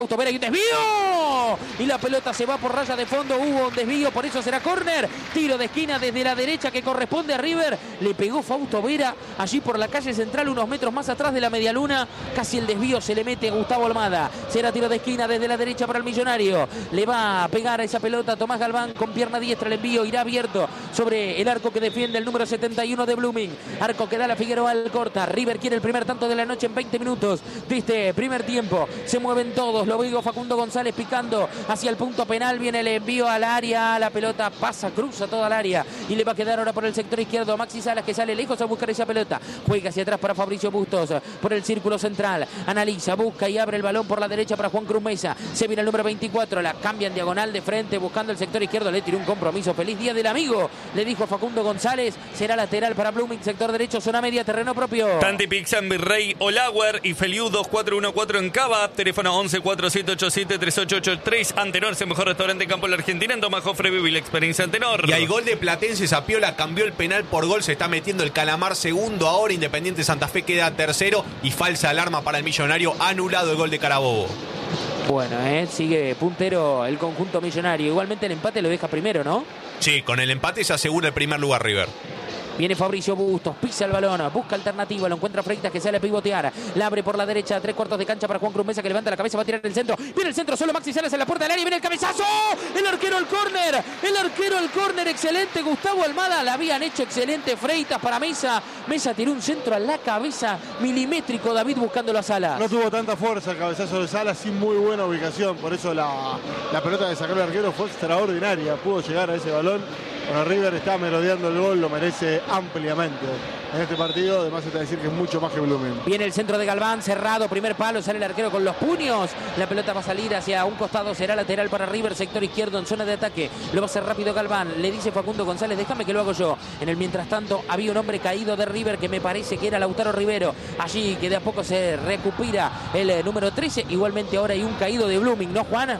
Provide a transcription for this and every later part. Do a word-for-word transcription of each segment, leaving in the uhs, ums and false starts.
Fausto Vera y un desvío. Y la pelota se va por raya de fondo. Hubo un desvío, por eso será córner. Tiro de esquina desde la derecha que corresponde a River. Le pegó Fausto Vera allí por la calle central, unos metros más atrás de la medialuna. Casi el desvío se le mete a Gustavo Almada. Será tiro de esquina desde la derecha para el Millonario. Le va a pegar a esa pelota Tomás Galván con pierna diestra. El envío irá abierto sobre el arco que defiende el número setenta y uno de Blooming. Arco que da la Figueroa al corta. River quiere el primer tanto de la noche en veinte minutos de este primer tiempo. Se mueven todos. Lo veo Facundo González picando hacia el punto penal. Viene el envío al área. La pelota pasa, cruza toda el área. Y le va a quedar ahora por el sector izquierdo Maxi Salas, que sale lejos a buscar esa pelota. Juega hacia atrás para Fabricio Bustos. Por el círculo central. Analiza, busca y abre el balón por la derecha para Juan Cruz Mesa. Se viene el número veinticuatro. La cambia en diagonal de frente buscando el sector izquierdo. Le tiró un compromiso. Feliz día del amigo, le dijo Facundo González. Será lateral para Blooming. Sector derecho, zona media, terreno propio. Tanti Pizza en Virrey Olauer y Feliu dos cuatro uno cuatro en Cava. Teléfono once cuatro siete ocho siete tres ocho ocho tres. Antenor es el mejor restaurante en campo de la Argentina. En Tomás Jofre vive la experiencia Antenor. Y hay gol de Platense. Zapiola cambió el penal por gol. Se está metiendo el Calamar segundo. Ahora Independiente Santa Fe queda tercero. Y falsa alarma para el Millonario. Anulado el gol de Carabobo. Bueno, eh, sigue puntero el conjunto Millonario. Igualmente el empate lo deja primero, ¿no? Sí, con el empate se asegura el primer lugar River. Viene Fabricio Bustos, pisa el balón, busca alternativa, lo encuentra Freitas que sale a pivotear. La abre por la derecha, tres cuartos de cancha para Juan Cruz Mesa que levanta la cabeza, va a tirar el centro. Viene el centro, solo Maxi Salas en la puerta del área y viene el cabezazo. El arquero al córner, el arquero al córner, excelente Gustavo Almada. La habían hecho excelente Freitas para Mesa. Mesa tiró un centro a la cabeza, milimétrico David buscando la Sala. No tuvo tanta fuerza el cabezazo de Salas, sin muy buena ubicación. Por eso la, la pelota que sacó el arquero fue extraordinaria. Pudo llegar a ese balón. Bueno, River está merodeando el gol, lo merece ampliamente en este partido. Además está a decir que es mucho más que Blooming. Viene el centro de Galván, cerrado, primer palo, sale el arquero con los puños. La pelota va a salir hacia un costado, será lateral para River, sector izquierdo en zona de ataque. Lo va a hacer rápido Galván, le dice Facundo González, déjame que lo hago yo. En el mientras tanto había un hombre caído de River que me parece que era Lautaro Rivero. Allí que de a poco se recupera el eh, número trece. Igualmente ahora hay un caído de Blooming, ¿no, Juana?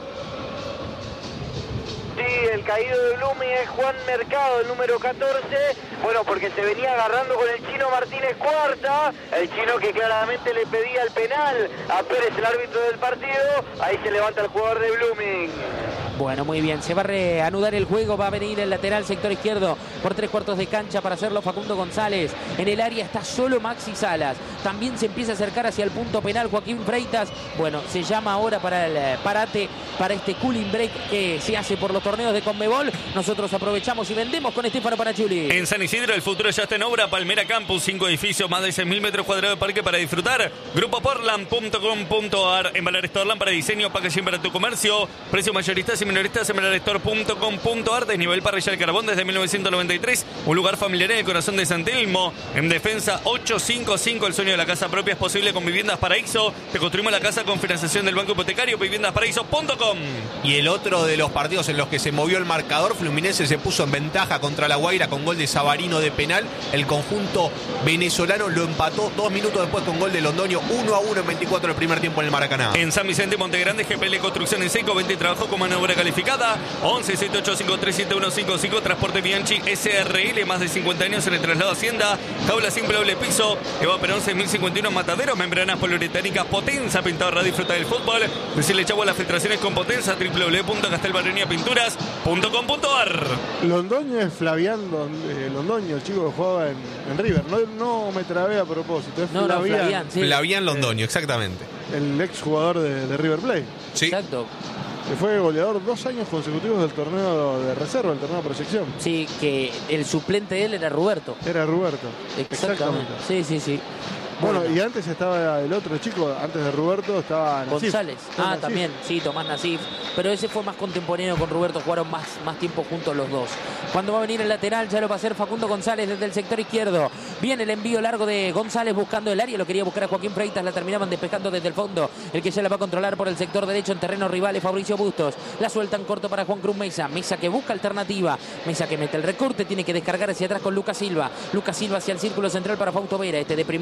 Sí, el caído de Blooming es Juan Mercado, el número catorce. Bueno, porque se venía agarrando con el Chino Martínez Cuarta. El Chino que claramente le pedía el penal a Pérez, el árbitro del partido. Ahí se levanta el jugador de Blooming. Bueno, muy bien, se va a reanudar el juego, va a venir el lateral sector izquierdo por tres cuartos de cancha para hacerlo Facundo González. En el área está solo Maxi Salas, también se empieza a acercar hacia el punto penal Joaquín Freitas. Bueno, se llama ahora para el parate, para este cooling break que se hace por los torneos de Conmebol. Nosotros aprovechamos y vendemos con Estefano Parachuli. En San Isidro el futuro ya está en obra. Palmera Campus, cinco edificios, más de seis mil metros cuadrados de parque para disfrutar. Grupo Portland punto com punto ar. Embalares Torland para diseño, packaging para tu comercio. Precio mayoristas y minoristas en embalarestor punto com punto ar. Desnivel parrilla del carbón desde mil novecientos noventa y tres. Un lugar familiar en el corazón de San Telmo. En Defensa ochocientos cincuenta y cinco. El sueño de la casa propia es posible con Viviendas Paraíso. Te construimos la casa con financiación del Banco Hipotecario. viviendas paraíso punto com. Y el otro de los partidos en los que se movió el marcador, Fluminense se puso en ventaja contra La Guaira con gol de Savarino de penal. El conjunto venezolano lo empató dos minutos después con gol de Londoño. uno a uno en veinticuatro del primer tiempo en el Maracaná. En San Vicente Montegrande, G P L Construcción en Seco, venta y trabajo con mano de obra calificada. once siete ocho cinco tres siete uno cinco cinco. Transporte Bianchi S R L, más de cincuenta años en el traslado Hacienda. Jaula simple doble piso. Eva Perón seis mil cincuenta y uno Mataderos. Membranas poliuretánicas Potenza. Pintadora, disfruta del fútbol. Decirle chavo a las filtraciones con Potenza. doble u doble u doble u punto castelbarreña pinturas punto com punto ar. Londoño es Flavián Don, eh, Londoño, el chico que jugaba en, en River. No, no me trabé a propósito. Es No, no, Flavián, Flavián, sí. Flavián Londoño, exactamente. el ex jugador de, de River Plate. Sí. Exacto. Que fue goleador dos años consecutivos del torneo de reserva, el torneo de proyección. Sí, que el suplente de él era Roberto. Era Roberto. Exactamente. Sí, sí, sí. Bueno, Bueno. y antes estaba el otro chico, antes de Roberto estaba Nasif. González. Ah, Nasif. también, sí, Tomás Nasif. Pero ese fue más contemporáneo con Roberto, jugaron más, más tiempo juntos los dos. Cuando va a venir el lateral, ya lo va a hacer Facundo González desde el sector izquierdo. Viene el envío largo de González buscando el área, lo quería buscar a Joaquín Freitas, la terminaban despejando desde el fondo. El que ya la va a controlar por el sector derecho en terreno rival es Fabricio Bustos. La sueltan corto para Juan Cruz Mesa. Mesa que busca alternativa. Mesa que mete el recorte, tiene que descargar hacia atrás con Lucas Silva. Lucas Silva hacia el círculo central para Fausto Vera. Este de primera otra vez para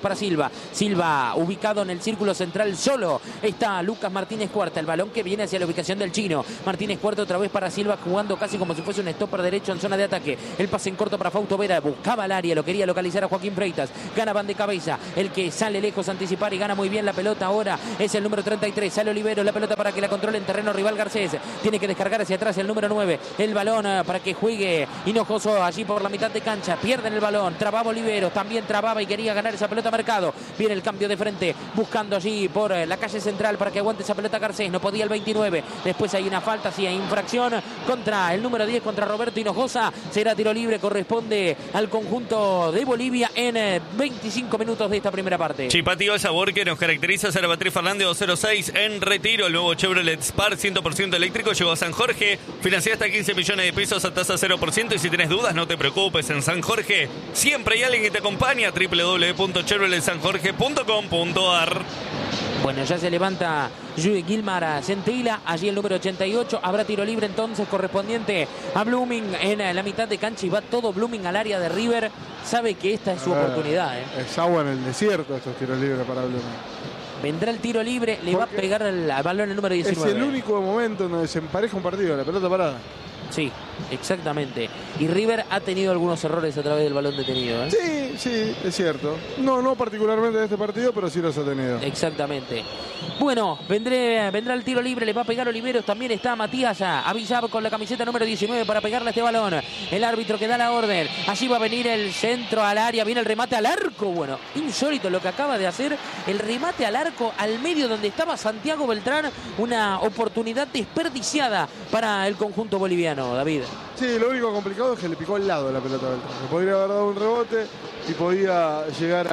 para Silva. Silva ubicado en el círculo central solo. Está Lucas Martínez Cuarta. El balón que viene hacia la ubicación del chino. Martínez Cuarta otra vez para Silva, jugando casi como si fuese un stopper derecho en zona de ataque. El pase en corto para Fausto Vera. Buscaba el área, lo quería localizar a Joaquín Freitas. Gana van de cabeza. El que sale lejos a anticipar y gana muy bien la pelota ahora es el número treinta y tres. Sale Olivero. La pelota para que la controle en terreno rival Garcés. Tiene que descargar hacia atrás el número nueve. El balón para que juegue Hinojoso allí por la mitad de cancha. Pierden el balón. Trababa Olivero. También trababa y quería ganar esa pelota Mercado. Viene el cambio de frente. Buscando allí por la calle central para que aguante esa pelota Garcés. No podía el veintinueve. Después hay una falta, sí, hay infracción contra el número diez, contra Roberto Hinojosa. Será tiro libre. Corresponde al conjunto de Bolivia en veinticinco minutos de esta primera parte. Chipatio, el sabor que nos caracteriza. Sara Beatriz Fernández dos cero seis en Retiro. El nuevo Chevrolet Spark cien por ciento eléctrico llegó a San Jorge. Financia hasta quince millones de pesos a tasa cero por ciento. Y si tienes dudas, no te preocupes. En San Jorge siempre hay alguien que te acompaña. doble u doble u doble u punto chevrolet san jorge punto com punto a r. Bueno, ya se levanta Gilmar Centila, allí el número ochenta y ocho. Habrá tiro libre entonces correspondiente a Blooming en la mitad de cancha y va todo Blooming al área de River. Sabe que esta es su ver, oportunidad. ¿eh? Es agua en el desierto estos tiros libres para Blooming. Vendrá el tiro libre, le Porque va a pegar al, al balón el número diecinueve. Es el único momento en donde se empareja un partido, la pelota parada. Sí, exactamente. Y River ha tenido algunos errores a través del balón detenido. ¿eh? Sí, sí, es cierto. No, no particularmente de este partido, pero sí los ha tenido. Exactamente. Bueno, vendré, vendrá el tiro libre, le va a pegar Oliveros. También está Matías Avillab con la camiseta número diecinueve para pegarle a este balón. El árbitro que da la orden. Allí va a venir el centro al área. Viene el remate al arco. Bueno, insólito lo que acaba de hacer. El remate al arco, al medio donde estaba Santiago Beltrán. Una oportunidad desperdiciada para el conjunto boliviano, David. Sí, lo único complicado es que le picó al lado la pelota a Beltrán. Le podría haber dado un rebote y podía llegar a...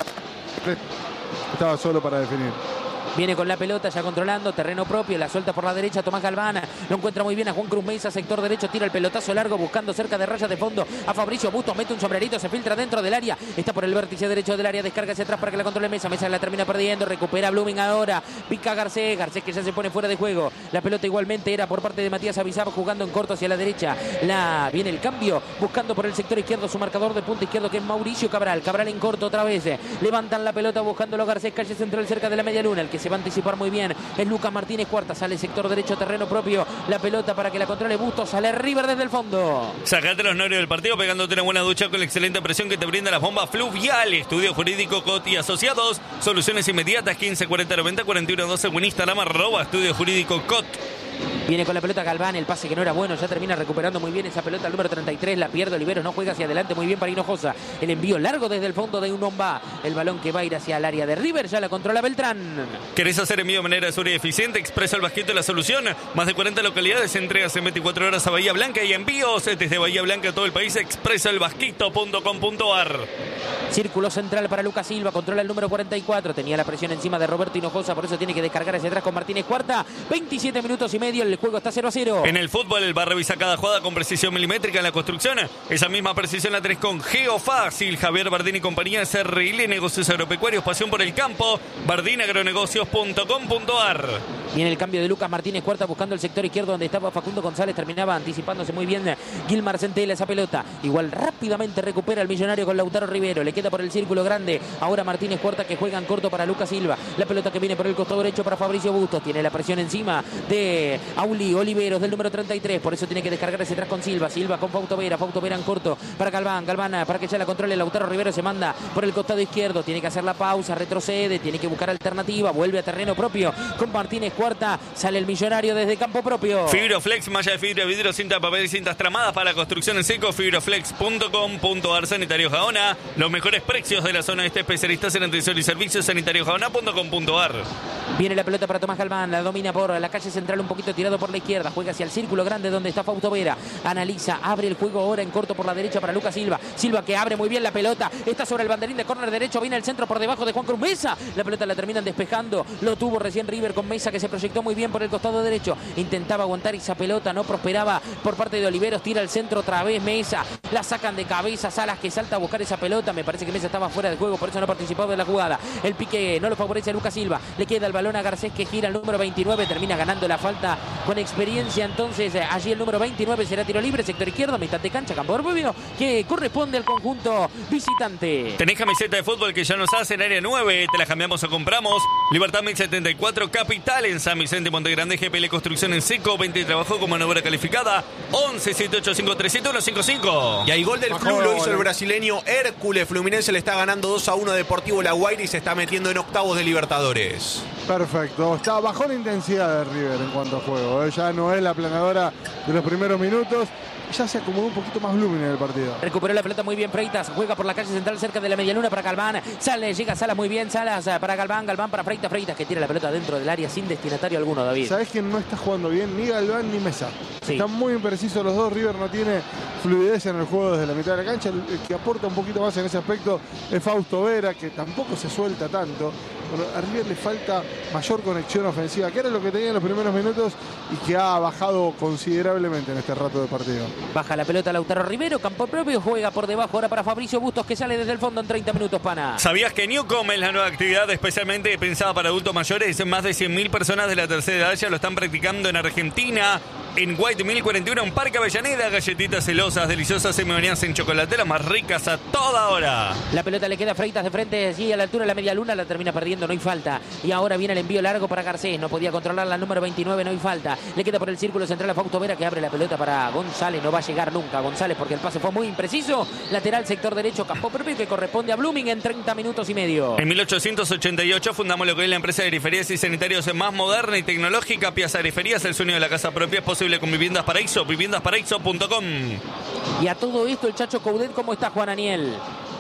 Estaba solo para definir. Viene con la pelota ya controlando, terreno propio, la suelta por la derecha Tomás Galván, lo encuentra muy bien a Juan Cruz Mesa, sector derecho, tira el pelotazo largo buscando cerca de raya de fondo a Fabricio Bustos, mete un sombrerito, se filtra dentro del área, está por el vértice derecho del área, descarga hacia atrás para que la controle Mesa, Mesa la termina perdiendo, recupera Blooming ahora, pica Garcés, Garcés que ya se pone fuera de juego, la pelota igualmente era por parte de Matías Avillab jugando en corto hacia la derecha, la viene el cambio, buscando por el sector izquierdo su marcador de punta izquierdo que es Mauricio Cabral, Cabral en corto otra vez, levantan la pelota buscándolo Garcés, calle central cerca de la media luna, el que se va a anticipar muy bien es Lucas Martínez Cuarta, sale sector derecho, terreno propio, la pelota para que la controle Bustos, sale River desde el fondo. Sacate los nervios del partido pegándote una buena ducha con la excelente presión que te brinda las bombas Fluvial. Estudio Jurídico Cot y Asociados, soluciones inmediatas, quince cuarenta noventa cuarenta y uno doce en Instagram, arroba Estudio Jurídico Cot. Viene con la pelota Galván, el pase que no era bueno, ya termina recuperando muy bien esa pelota, el número treinta y tres, la pierde Oliveros, no juega hacia adelante muy bien para Hinojosa, el envío largo desde el fondo de Unomba, el balón que va a ir hacia el área de River, ya la controla Beltrán. ¿Querés hacer envío de manera segura y eficiente? Expresa el Basquito la solución, más de cuarenta localidades, entregas en veinticuatro horas a Bahía Blanca y envíos desde Bahía Blanca a todo el país, expresa el basquito punto com punto a r. Círculo central para Lucas Silva, controla el número cuarenta y cuatro, tenía la presión encima de Roberto Hinojosa, por eso tiene que descargar hacia atrás con Martínez Cuarta, veintisiete minutos y medio, el juego está cero a cero. En el fútbol, el bar revisa cada jugada con precisión milimétrica. En la construcción, esa misma precisión la tenés con Geofácil. Javier Bardín y compañía, S R L, negocios agropecuarios, pasión por el campo, bardín agronegocios punto com punto a r. Viene el cambio de Lucas Martínez Cuarta buscando el sector izquierdo donde estaba Facundo González, terminaba anticipándose muy bien Gilmar Centela esa pelota, igual rápidamente recupera el millonario con Lautaro Rivero, le queda por el círculo grande, ahora Martínez Cuarta que juega en corto para Lucas Silva, la pelota que viene por el costado derecho para Fabricio Bustos, tiene la presión encima de Auli Oliveros del número treinta y tres, por eso tiene que descargar ese atrás con Silva, Silva con Fausto Vera, Fausto Vera en corto para Galván, Galván para que ya la controle Lautaro Rivero, se manda por el costado izquierdo, tiene que hacer la pausa, retrocede, tiene que buscar alternativa, vuelve a terreno propio con Martínez Cuarta, sale el millonario desde campo propio. Fibroflex, malla de fibra, vidrio, cinta, papel y cintas tramadas para la construcción en seco, fibroflex punto com punto a r. Sanitario Gaona, los mejores precios de la zona este, especialistas en atención y servicios, sanitario gaona punto com punto a r. Viene la pelota para Tomás Galván, la domina por la calle central, un poquito tirado por la izquierda, juega hacia el círculo grande donde está Fausto Vera, analiza, abre el juego ahora en corto por la derecha para Lucas Silva, Silva que abre muy bien la pelota, está sobre el banderín de córner derecho, viene el centro por debajo de Juan Cruz Mesa, la pelota la terminan despejando, lo tuvo recién River con Mesa que se proyectó muy bien por el costado derecho, intentaba aguantar esa pelota, no prosperaba por parte de Oliveros, tira el centro otra vez Mesa, la sacan de cabeza, Salas que salta a buscar esa pelota, me parece que Mesa estaba fuera de juego, por eso no participó de la jugada, el pique no lo favorece a Lucas Silva, le queda el balón a Garcés que gira el número veintinueve, termina ganando la falta con experiencia. Entonces, allí el número veintinueve será tiro libre, sector izquierdo, mitad de cancha, campo propio, que corresponde al conjunto visitante. ¿Tenés camiseta de fútbol que ya nos hacen área nueve? Te la cambiamos o compramos. Libertad mil setenta y cuatro, Capital en San Vicente, Montegrande, G P L Construcción en Seco, veinte trabajo como obra calificada, once siete ocho cinco tres siete uno cinco cinco. Y ahí gol del club lo hizo el brasileño Hércules. Fluminense le está ganando dos a uno a Deportivo La Guaira y se está metiendo en octavos de Libertadores. Perfecto, está bajo la intensidad de River en cuanto a juego, ¿eh? Ya no es la aplanadora de los primeros minutos, ya se acomodó un poquito más Blooming en el partido. Recuperó la pelota muy bien Freitas, juega por la calle central cerca de la medialuna para Galván, sale, llega Salas muy bien, Salas para Galván, Galván para Freitas, Freitas que tira la pelota dentro del área sin destinatario alguno, David. ¿Sabés quién no está jugando bien? Ni Galván ni Mesa. Sí. Están muy imprecisos los dos, River no tiene fluidez en el juego desde la mitad de la cancha, el, el que aporta un poquito más en ese aspecto es Fausto Vera, que tampoco se suelta tanto. Bueno, a River le falta mayor conexión ofensiva, que era lo que tenía en los primeros minutos y que ha bajado considerablemente en este rato de partido. Baja la pelota Lautaro Rivero, campo propio, juega por debajo ahora para Fabricio Bustos que sale desde el fondo en treinta minutos, pana. ¿Sabías que Newcom es la nueva actividad especialmente pensada para adultos mayores? Más de cien mil personas de la tercera edad ya lo están practicando en Argentina. En White mil cuarenta y uno, en Parque Avellaneda, galletitas celosas, deliciosas semillonías en chocolatera, más ricas a toda hora. La pelota le queda a Freitas de frente, sí, a la altura de la media luna, la termina perdiendo, no hay falta. Y ahora viene el envío largo para Garcés, no podía controlarla, el número veintinueve, no hay falta. Le queda por el círculo central a Fausto Vera que abre la pelota para González, no va a llegar nunca González porque el pase fue muy impreciso. Lateral, sector derecho, campo propio que corresponde a Blooming en treinta minutos y medio. En mil ochocientos ochenta y ocho fundamos lo que es la empresa de griferías y sanitarios más moderna y tecnológica, Piazza Griferías, el sueño de la casa propia es posible con Viviendas Paraíso, viviendas paraíso punto com. Y a todo esto el Chacho Coudet, ¿cómo está Juan Aniel?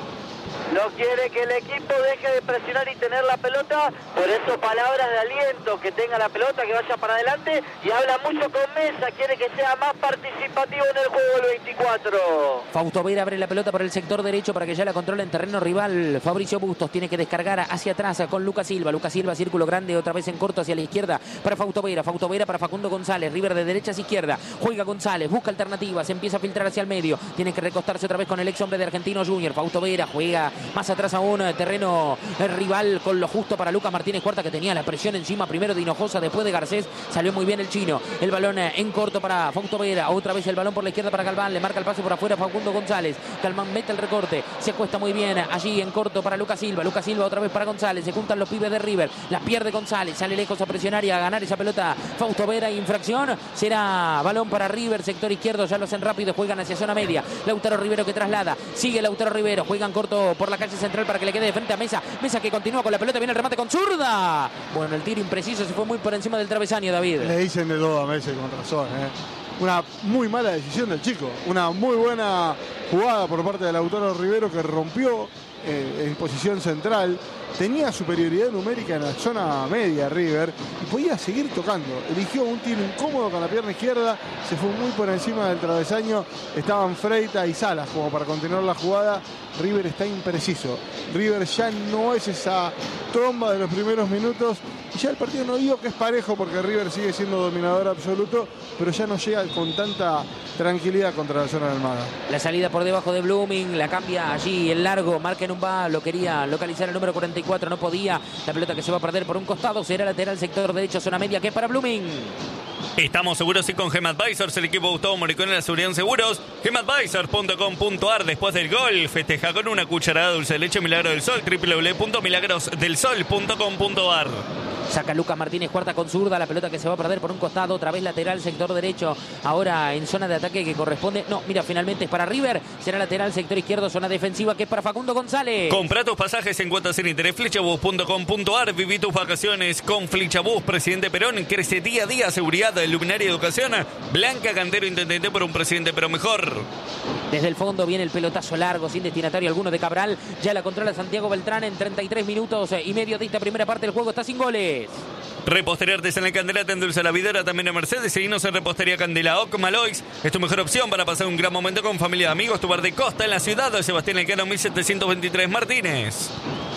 No quiere que el equipo deje de presionar y tener la pelota, por eso palabras de aliento, que tenga la pelota, que vaya para adelante, y habla mucho con Mesa, quiere que sea más participativo en el juego el veinticuatro. Fausto Vera abre la pelota por el sector derecho para que ya la controle en terreno rival. Fabricio Bustos tiene que descargar hacia atrás con Lucas Silva. Lucas Silva, círculo grande, otra vez en corto hacia la izquierda para Fausto Vera. Fausto Vera para Facundo González. River de derecha a izquierda. Juega González, busca alternativas, empieza a filtrar hacia el medio. Tiene que recostarse otra vez con el ex hombre de Argentino Junior. Fausto Vera juega más atrás aún, terreno rival con lo justo para Lucas Martínez Cuarta, que tenía la presión encima primero de Hinojosa, después de Garcés. Salió muy bien el chino. El balón en corto para Fausto Vera. Otra vez el balón por la izquierda para Galván. Le marca el pase por afuera Facundo González. Galván mete el recorte. Se acuesta muy bien allí en corto para Lucas Silva. Lucas Silva otra vez para González. Se juntan los pibes de River. La pierde González. Sale lejos a presionar y a ganar esa pelota Fausto Vera. Infracción. Será balón para River. Sector izquierdo. Ya lo hacen rápido. Juegan hacia zona media. Lautaro Rivero que traslada. Sigue Lautaro Rivero. Juegan corto por la calle central para que le quede de frente a Mesa. Mesa que continúa con la pelota. Viene el remate con zurda. Bueno, el tiro impreciso. Se fue muy por encima del travesaño, David. Le dicen de todo a Mesa con razón, ¿eh? Una muy mala decisión del chico. Una muy buena jugada por parte de Lautaro Rivero que rompió eh, en posición central. Tenía superioridad numérica en la zona media River y podía seguir tocando. Eligió un tiro incómodo con la pierna izquierda, se fue muy por encima del travesaño. Estaban Freitas y Salas como para continuar la jugada. River está impreciso. River ya no es esa tromba de los primeros minutos. Y ya el partido no digo que es parejo porque River sigue siendo dominador absoluto, pero ya no llega con tanta tranquilidad contra la zona del Almada. La salida por debajo de Blooming, la cambia allí el largo, marca en un va, lo quería localizar el número cuarenta y cuatro, no podía. La pelota que se va a perder por un costado será lateral sector derecho, zona media, que es para Blooming. Estamos seguros y con Gem Advisors, el equipo Gustavo Moricón en la seguridad en seguros. gem advisors punto com punto a r. Después del gol, festeja con una cucharada de dulce de leche Milagro del Sol. doble u doble u doble u punto milagros del sol punto com punto a r. Saca Lucas Martínez Cuarta con zurda, la pelota que se va a perder por un costado, otra vez lateral, sector derecho, ahora en zona de ataque que corresponde, no, mira, finalmente es para River, será lateral, sector izquierdo, zona defensiva que es para Facundo González. Compra tus pasajes en cuotas sin interés, flechabus punto com punto a r, viví tus vacaciones con Flechabus. Presidente Perón, crece día a día, seguridad, luminaria y educación. Blanca Cantero, intendente por un presidente pero mejor. Desde el fondo viene el pelotazo largo, sin destinatario alguno de Cabral, ya la controla Santiago Beltrán en treinta y tres minutos y medio de esta primera parte, el juego está sin goles. Repostería Artesanal Candela te endulza la videra también en Mercedes. Seguinos en Repostería Candela Ocmaloix. Es tu mejor opción para pasar un gran momento con familia y amigos. Tu bar de costa en la ciudad de Sebastián Elcano mil setecientos veintitrés Martínez.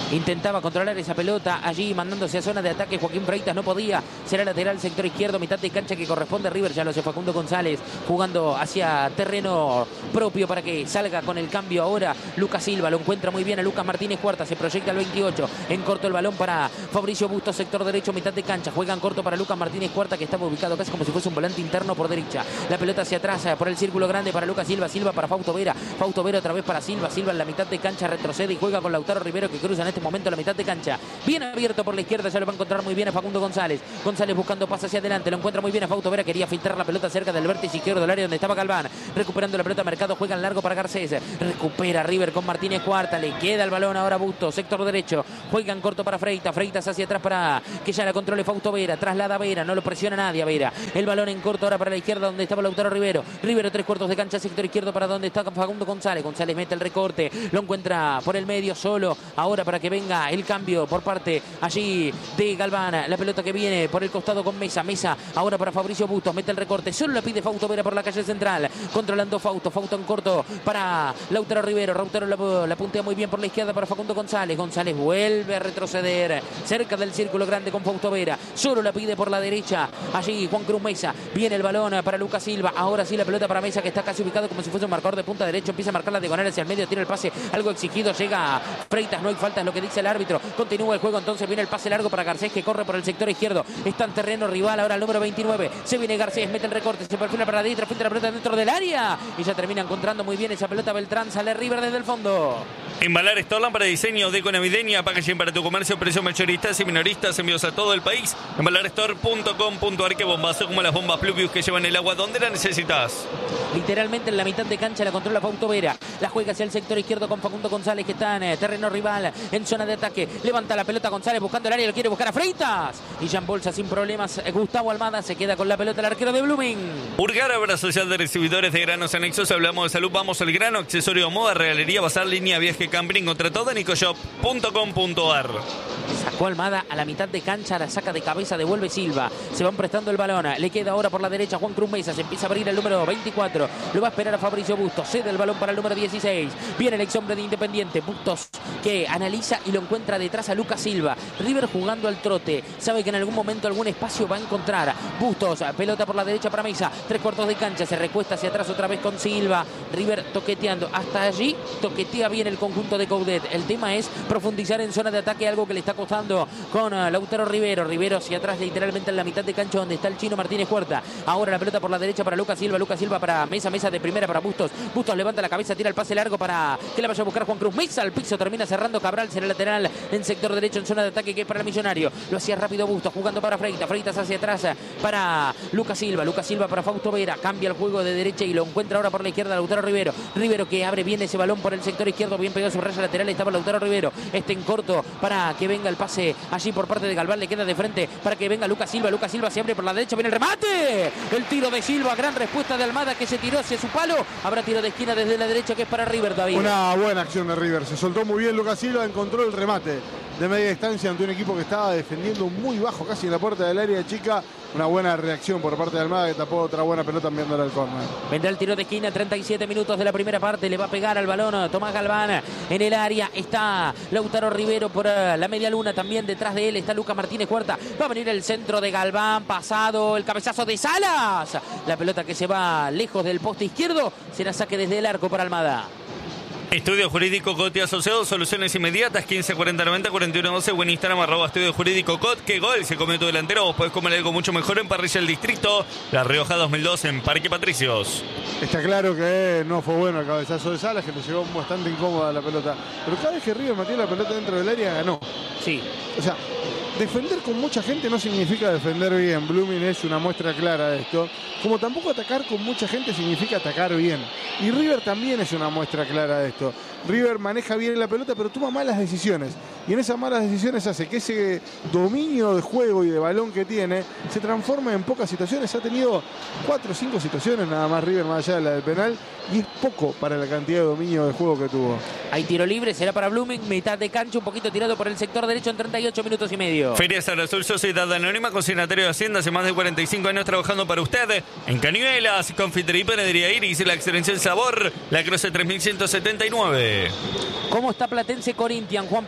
Intentaba controlar esa pelota allí, mandándose a zona de ataque. Joaquín Freitas no podía. Será lateral, sector izquierdo, mitad de cancha que corresponde a River. Ya lo hace Facundo González, jugando hacia terreno propio para que salga con el cambio ahora. Lucas Silva lo encuentra muy bien a Lucas Martínez Cuarta. Se proyecta al veintiocho. En corto el balón para Fabricio Bustos, sector derecho, mitad de cancha. Juega en corto para Lucas Martínez Cuarta, que estaba ubicado casi como si fuese un volante interno por derecha. La pelota hacia atrás por el círculo grande para Lucas Silva. Silva para Fausto Vera. Fausto Vera otra vez para Silva. Silva en la mitad de cancha retrocede y juega con Lautaro Rivero, que cruza en este momento la mitad de cancha. Bien abierto por la izquierda, ya lo va a encontrar muy bien a Facundo González. González buscando pase hacia adelante, lo encuentra muy bien a Fausto Vera. Quería filtrar la pelota cerca del vértice izquierdo del área donde estaba Galván. Recuperando la pelota, Mercado juega en largo para Garcés. Recupera River con Martínez Cuarta. Le queda el balón ahora a Bustos, sector derecho. Juega en corto para Freitas. Freitas hacia atrás para que ya la controle Fausto Vera. Traslada a Vera, no lo presiona nadie a Vera. El balón en corto ahora para la izquierda donde estaba Lautaro Rivero. Rivero tres cuartos de cancha, sector izquierdo para donde está Facundo González. González mete el recorte, lo encuentra por el medio solo. Ahora para que venga el cambio por parte allí de Galván. La pelota que viene por el costado con Mesa. Mesa ahora para Fabricio Bustos, mete el recorte. Solo la pide Fausto Vera por la calle central. Controlando Fausto. Fausto en corto para Lautaro Rivero. Lautaro la, la puntea muy bien por la izquierda para Facundo González. González vuelve a retroceder cerca del círculo grande con Fausto Vera. Solo la pide por la derecha. Allí Juan Cruz Mesa. Viene el balón para Lucas Silva. Ahora sí la pelota para Mesa, que está casi ubicado como si fuese un marcador de punta derecho. Empieza a marcar la diagonal hacia el medio. Tira el pase algo exigido. Llega Freitas. No hay falta, es lo que dice el árbitro. Continúa el juego. Entonces viene el pase largo para Garcés, que corre por el sector izquierdo. Está en terreno rival ahora el número veintinueve. Se viene Garcés, mete el recorte. Se perfila para adentro. Filtra la pelota dentro del área. Y ya termina encontrando muy bien esa pelota Beltrán. Sale River desde el fondo. Embalar Storland para diseño, deco navideña, packaging para tu comercio, precios mayoristas y minoristas, envíos a todo el país. embalar store punto com punto a r. Qué bombazo, como las bombas Pluvius que llevan el agua donde la necesitas. Literalmente en la mitad de cancha la controla Fausto Vera. La juega hacia el sector izquierdo con Facundo González, que está en eh, terreno rival, en zona de ataque. Levanta la pelota González buscando el área, lo quiere buscar a Freitas. Y ya en bolsa sin problemas. Gustavo Almada se queda con la pelota, el arquero de Blooming. Urgar, Obra Social de Recibidores de Granos Anexos. Hablamos de salud, vamos al grano, accesorio, moda, regalería, bazar, línea, viaje, camping. Contra todo, nicoshop punto com punto a r. Sacó Almada a la mitad de cancha, la saca de cabeza, devuelve Silva. Se van prestando el balón. Le queda ahora por la derecha Juan Cruz Mesa. Se empieza a abrir el número veinticuatro. Lo va a esperar a Fabricio Bustos. Cede el balón para el número dieciséis. Viene el ex hombre de Independiente. Bustos, que analiza y lo encuentra detrás a Lucas Silva. River jugando al trote. Sabe que en algún momento algún espacio va a encontrar. Bustos, pelota por la derecha para Mesa. Tres cuartos de cancha. Se recuesta hacia atrás otra vez con Silva. River toqueteando. Hasta allí toquetea bien el conjunto de Coudet. El tema es profundizar en zona de ataque, algo que le está costando con uh, Lautaro Rivero. Rivero hacia atrás, literalmente en la mitad de cancha donde está el chino Martínez Cuarta. Ahora la pelota por la derecha para Lucas Silva. Lucas Silva para Mesa. Mesa de primera para Bustos. Bustos levanta la cabeza, tira el pase largo para que la vaya a buscar Juan Cruz Mesa. Al piso termina cerrando Cabral. Será lateral en sector derecho en zona de ataque, que es para el Millonario. Lo hacía rápido Bustos, jugando para Freitas. Freitas hacia atrás para Lucas Silva. Lucas Silva para Fausto Vera. Cambia el juego de derecha y lo encuentra ahora por la izquierda Lautaro Rivero. Rivero que abre bien ese balón por el sector izquierdo. Bien pegado a su raya lateral. Estaba Lautaro Rivero. Este en corto para que venga el pase allí por parte de Galván. Le queda de frente para que venga Lucas Silva. Lucas Silva se abre por la derecha. Viene el remate. El tiro de Silva. Gran respuesta de Almada, que se tiró hacia su palo. Habrá tiro de esquina desde la derecha, que es para River, David. Una buena acción de River. Se soltó muy bien Lucas Silva. Encontró el remate de media distancia ante un equipo que estaba defendiendo muy bajo, casi en la puerta del área chica. Una buena reacción por parte de Almada, que tapó otra buena pelota enviándola al córner. Vendrá el tiro de esquina, treinta y siete minutos de la primera parte. Le va a pegar al balón Tomás Galván en el área. Está Lautaro Rivero por la media luna. También detrás de él está Lucas Martínez Cuarta. Va a venir el centro de Galván. Pasado el cabezazo de Salas. La pelota que se va lejos del poste izquierdo. Será saque desde el arco para Almada. Estudio Jurídico Cot y Asociados, soluciones inmediatas, quince cuarenta noventa cuarenta y uno doce, buen Instagram, arroba Estudio Jurídico Cot. ¿Qué gol se comió tu delantero? Vos podés comer algo mucho mejor en Parrilla del Distrito, La Rioja dos mil dos, en Parque Patricios. Está claro que no fue bueno el cabezazo de Salas, que le llegó bastante incómoda la pelota. Pero cada vez que River metió la pelota dentro del área, ganó. Sí. O sea, defender con mucha gente no significa defender bien. Blooming es una muestra clara de esto. Como tampoco atacar con mucha gente significa atacar bien. Y River también es una muestra clara de esto. River maneja bien la pelota, pero toma malas decisiones. Y en esas malas decisiones hace que ese dominio de juego y de balón que tiene se transforme en pocas situaciones. Ha tenido cuatro o cinco situaciones nada más River, más allá de la del penal. Y es poco para la cantidad de dominio de juego que tuvo. Hay tiro libre, será para Blooming. Mitad de cancha, un poquito tirado por el sector derecho en treinta y ocho minutos y medio. Feria San Azul, Sociedad Anónima, consignatario de Hacienda, hace más de cuarenta y cinco años trabajando para usted. En Cañuelas, confitería y panadería Iris, la excelencia del sabor, la Croce tres mil ciento setenta y nueve. ¿Cómo está Platense Corinthians? Juan Pisegade.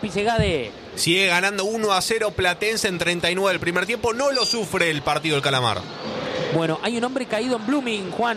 Dale. Sigue ganando uno a cero Platense en treinta y nueve del primer tiempo. No lo sufre el partido del Calamar. Bueno, hay un hombre caído en Blooming, Juan.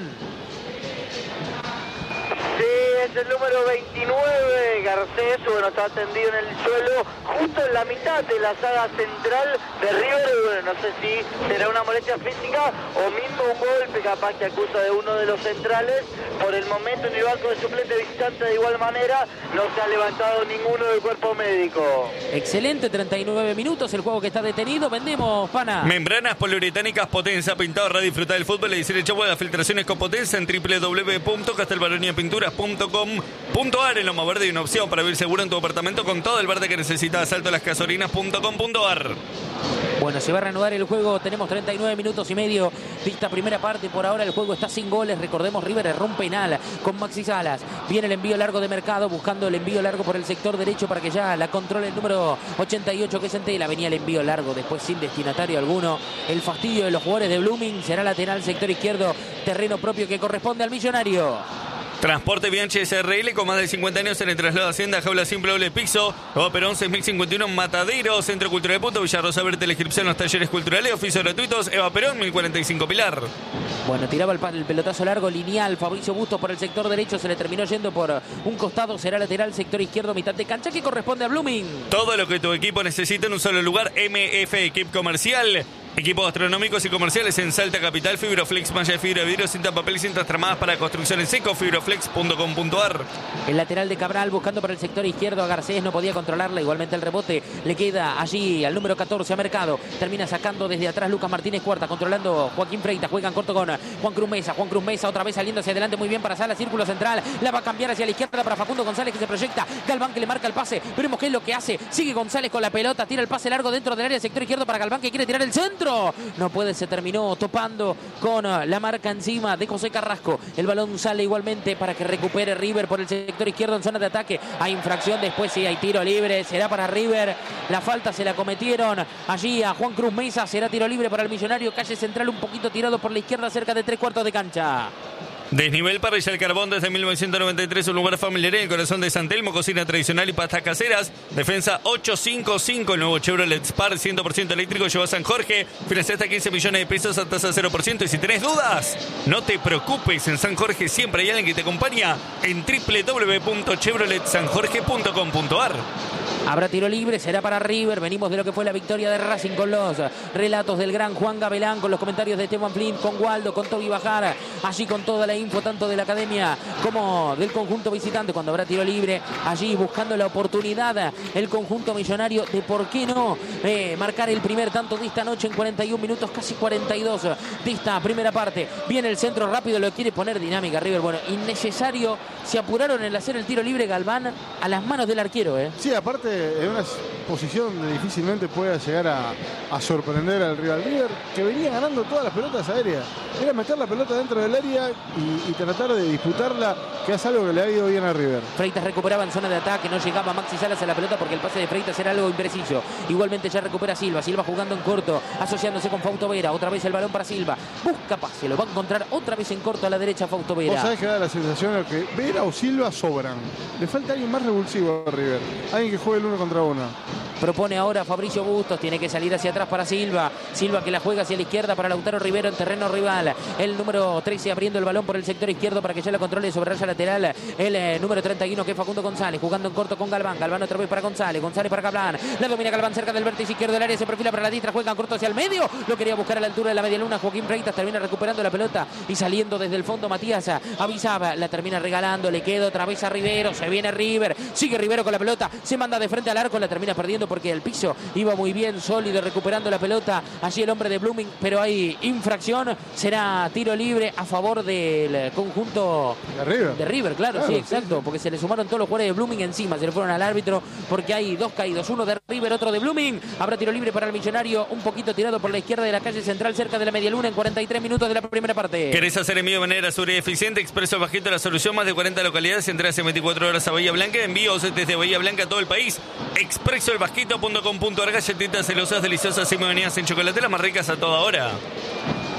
Sí, es el número veintinueve, Garcés, bueno, está tendido en el suelo, justo en la mitad de la saga central de River. Bueno, no sé si será una molestia física o mismo un golpe capaz que acusa de uno de los centrales. Por el momento en el banco de suplente visitante de igual manera no se ha levantado ninguno del cuerpo médico. Excelente, treinta y nueve minutos, el juego que está detenido. Vendemos, pana. Membranas poliuretánicas Potenza, pintado para disfrutar del fútbol. Edición hecha de filtraciones con Potenza en doble u doble u doble u punto castelbaronia pinturas punto com punto a r. En Loma Verde hay una opción para vivir seguro en tu apartamento con todo el verde que necesitas. Salto a las casorinas punto com punto a r. Bueno, se va a reanudar el juego, tenemos treinta y nueve minutos y medio de esta primera parte. Por ahora el juego está sin goles, recordemos, River erró un penal con Maxi Salas. Viene el envío largo de Mercado, buscando el envío largo por el sector derecho para que ya la controle el número ochenta y ocho, que es Entela. Venía el envío largo, después sin destinatario alguno. El fastidio de los jugadores de Blooming, será lateral, sector izquierdo, terreno propio que corresponde al Millonario. Transporte Bianchi S R L con más de cincuenta años en el traslado de Hacienda, jaula simple doble piso. Nueva Perón seis mil cincuenta y uno, Matadero, Centro Cultural de Punto, Villarrosa Verde, la inscripción, los talleres culturales, oficios gratuitos. Eva Perón, mil cuarenta y cinco, Pilar. Bueno, tiraba el, el pelotazo largo, lineal, Fabricio Bustos por el sector derecho, se le terminó yendo por un costado, será lateral, sector izquierdo, mitad de cancha, que corresponde a Blooming. Todo lo que tu equipo necesita en un solo lugar, M F Equip Comercial. Equipos gastronómicos y comerciales en Salta Capital, Fibroflex, malla de fibra de vidrio, cinta, papel y cintas tramadas para construcción en seco, fibroflex punto com punto a r. El lateral de Cabral buscando por el sector izquierdo a Garcés, no podía controlarla, igualmente el rebote le queda allí al número catorce a Mercado, termina sacando desde atrás Lucas Martínez Cuarta, controlando Joaquín Freitas, juegan corto con Juan Cruz Mesa, Juan Cruz Mesa otra vez saliendo hacia adelante muy bien para Sala, círculo central, la va a cambiar hacia la izquierda para Facundo González que se proyecta, Galván que le marca el pase, veremos qué es lo que hace, sigue González con la pelota, tira el pase largo dentro del área, sector izquierdo para Galván que quiere tirar el centro, no puede, se terminó topando con la marca encima de José Carrasco, el balón sale igualmente para que recupere River por el sector izquierdo en zona de ataque, hay infracción, después sí hay tiro libre, será para River, la falta se la cometieron allí a Juan Cruz Mesa, será tiro libre para el Millonario, calle central un poquito tirado por la izquierda cerca de tres cuartos de cancha. Desnivel Parrilla El Carbón desde mil novecientos noventa y tres, un lugar familiar en el corazón de San Telmo, cocina tradicional y pastas caseras. Defensa ochocientos cincuenta y cinco, el nuevo Chevrolet Spar cien por ciento eléctrico, lleva a San Jorge. Financia hasta quince millones de pesos a tasa cero por ciento. Y si tenés dudas, no te preocupes, en San Jorge siempre hay alguien que te acompaña en doble u doble u doble u punto chevrolet san jorge punto com punto a r. Habrá tiro libre, será para River. Venimos de lo que fue la victoria de Racing con los relatos del gran Juan Gabelán, con los comentarios de Esteban Flint, con Waldo, con Toby Bajara, allí con toda la info tanto de la academia como del conjunto visitante. Cuando habrá tiro libre, allí buscando la oportunidad el conjunto millonario de por qué no eh, marcar el primer tanto de esta noche en cuarenta y un minutos, casi cuarenta y dos de esta primera parte. Viene el centro rápido, lo quiere poner dinámica River. Bueno, innecesario, se apuraron en hacer el tiro libre Galván a las manos del arquero. ¿eh? Sí, aparte en una posición donde difícilmente pueda llegar a, a sorprender al rival. River, que venía ganando todas las pelotas aéreas, era meter la pelota dentro del área y, y tratar de disputarla, que es algo que le ha ido bien a River. Freitas recuperaba en zona de ataque, no llegaba Maxi Salas a la pelota porque el pase de Freitas era algo impreciso. Igualmente ya recupera Silva, Silva jugando en corto, asociándose con Fausto Vera, otra vez el balón para Silva, busca pase, lo va a encontrar otra vez en corto a la derecha Fausto Vera. Vos sabés que da la sensación de que Vera o Silva sobran, le falta alguien más revulsivo a River, alguien que juegue el uno contra uno. Propone ahora Fabricio Bustos, tiene que salir hacia atrás para Silva, Silva que la juega hacia la izquierda para Lautaro Rivero en terreno rival, el número trece abriendo el balón por el sector izquierdo para que ya la controle sobre raya lateral, el eh, número treinta y uno que es Facundo González, jugando en corto con Galván, Galván otra vez para González, González para Galván, la domina Galván cerca del vértice izquierdo del área, se perfila para la diestra, juega en corto hacia el medio, lo quería buscar a la altura de la media luna, Joaquín Freitas termina recuperando la pelota y saliendo desde el fondo Matías avisaba, la termina regalando, le queda otra vez a Rivero, se viene River, sigue Rivero con la pelota, se manda de frente al arco, la termina perdiendo porque el piso iba muy bien, sólido, recuperando la pelota allí el hombre de Blooming, pero hay infracción, será tiro libre a favor del conjunto de River, de River claro, claro sí, exacto, sí. Porque se le sumaron todos los jugadores de Blooming encima, se le fueron al árbitro porque hay dos caídos, uno de River, otro de Blooming. Habrá tiro libre para el Millonario, un poquito tirado por la izquierda de la calle central, cerca de la media luna en cuarenta y tres minutos de la primera parte. ¿Querés hacer envío de manera segura y eficiente? Expreso Bajito, la solución, más de cuarenta localidades, entras en veinticuatro horas a Bahía Blanca, envíos desde Bahía Blanca a todo el país. expreso el bajito punto com punto a r, galletitas celosas, deliciosas y muy venidas en chocolate, las más ricas a toda hora.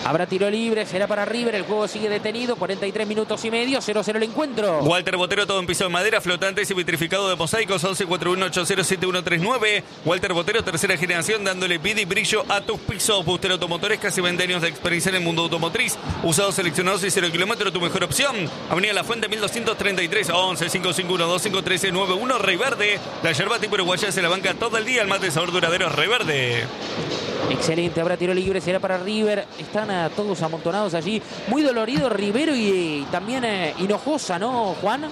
Habrá tiro libre, será para River, el juego sigue detenido, cuarenta y tres minutos y medio, cero cero el encuentro. Walter Botero, todo en piso de madera, flotantes y vitrificado de mosaicos, once cuatro uno ocho cero siete uno tres nueve. Walter Botero, tercera generación, dándole vida y brillo a tus pisos. Bustero Automotores, casi veinte años de experiencia en el mundo automotriz. Usados, seleccionados y cero kilómetros, tu mejor opción. Avenida La Fuente, mil doscientos treinta y tres, once cinco cinco uno dos cinco tres nueve uno. Rey Verde, la yerba tipo uruguaya se la banca todo el día, el mate sabor duradero Rey Verde. Excelente, habrá tiro libre, será para River. Están uh, todos amontonados allí. Muy dolorido Rivero y, y también uh, Hinojosa, ¿no, Juan?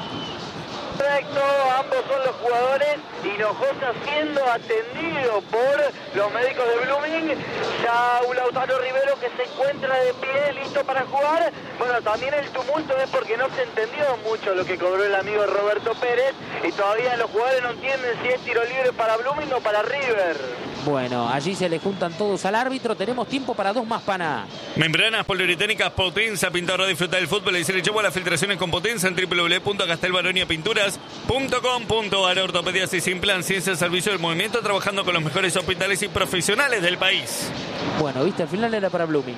Correcto, ambos son los jugadores. Hinojosa siendo atendido por los médicos de Blooming. Ya un Lautaro Rivero que se encuentra de pie, listo para jugar. Bueno, también el tumulto es porque no se entendió mucho lo que cobró el amigo Roberto Pérez. Y todavía los jugadores no entienden si es tiro libre para Blooming o para River. Bueno, allí se le juntan todos al árbitro. Tenemos tiempo para dos más, pana. Membranas poliuretánicas Potenza, pintar para disfrutar del fútbol y se le echó a las filtraciones con Potenza en doble u doble u doble u punto castelbaronia pinturas punto com punto a r. Ortopedias y sin plan, ciencia, servicio del movimiento, trabajando con los mejores hospitales y profesionales del país. Bueno, viste, al final era para Blooming.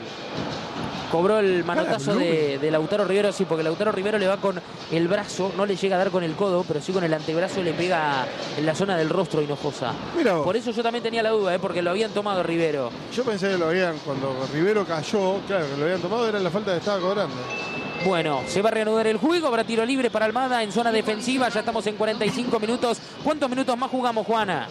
Cobró el manotazo de, de Lautaro Rivero, sí, porque Lautaro Rivero le va con el brazo, no le llega a dar con el codo, pero sí con el antebrazo le pega en la zona del rostro Hinojosa. Mira vos. Por eso yo también tenía la duda, ¿eh? Porque lo habían tomado Rivero. Yo pensé que lo habían, cuando Rivero cayó, claro, que lo habían tomado, era la falta que estaba cobrando. Bueno, se va a reanudar el juego, habrá tiro libre para Almada en zona defensiva, ya estamos en cuarenta y cinco minutos. ¿Cuántos minutos más jugamos, Juana?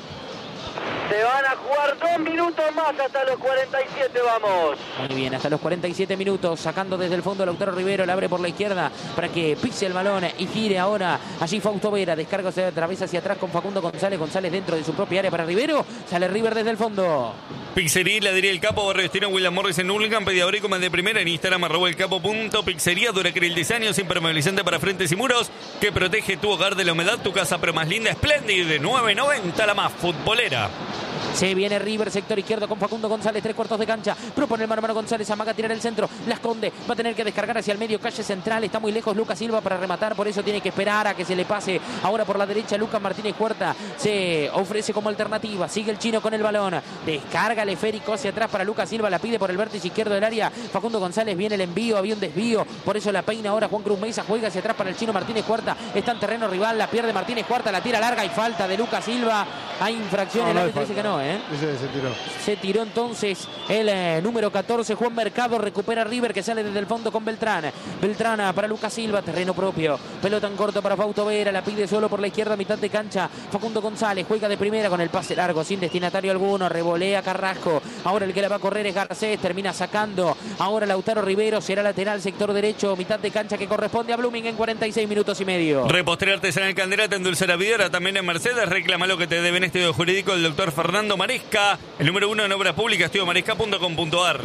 Se van a jugar dos minutos más hasta los cuarenta y siete, vamos. Muy bien, hasta los cuarenta y siete minutos, sacando desde el fondo Lautaro Rivero, la abre por la izquierda para que pise el balón y gire ahora. Allí Fausto Vera, descarga, se atraviesa hacia atrás con Facundo González. González dentro de su propia área para Rivero, sale River desde el fondo. Pizzería, la diría el Capo, Barrio Destino, William Morris en Hurlingham, Pediabrí como el de primera en Instagram, arroba el capo punto pizzería, Duracril diseños, impermeabilizante para frentes y muros, que protege tu hogar de la humedad, tu casa pero más linda, Splendid, nueve noventa, la más futbolera. Se viene River, sector izquierdo con Facundo González, tres cuartos de cancha. Propone el mano a mano González, amaga a tirar el centro, la esconde, va a tener que descargar hacia el medio, calle central, está muy lejos Lucas Silva para rematar, por eso tiene que esperar a que se le pase. Ahora por la derecha Lucas Martínez Huerta se ofrece como alternativa, sigue el chino con el balón, descarga el esférico hacia atrás para Lucas Silva, la pide por el vértice izquierdo del área. Facundo González, viene el envío, había un desvío, por eso la peina ahora Juan Cruz Mesa, juega hacia atrás para el chino Martínez Huerta, está en terreno rival, la pierde Martínez Huerta, la tira larga y falta de Lucas Silva. Hay infracción, no, el no árbitro dice que no, ¿eh? Ese se tiró. Se tiró entonces el eh, número catorce, Juan Mercado, recupera River que sale desde el fondo con Beltrán. Beltrán para Lucas Silva, terreno propio. Pelota en corto para Fausto Vera, la pide solo por la izquierda, mitad de cancha. Facundo González juega de primera con el pase largo, sin destinatario alguno. Revolea Carrasco. Ahora el que la va a correr es Garcés, termina sacando. Ahora Lautaro Rivero, será lateral, sector derecho, mitad de cancha que corresponde a Blooming en cuarenta y seis minutos y medio. Repostería artesanal Candela, te endulzará videra, también en Mercedes. Reclama lo que te debe en estudio jurídico el doctor Fernando Maresca, el número uno en obras públicas, estudio maresca punto com punto a r.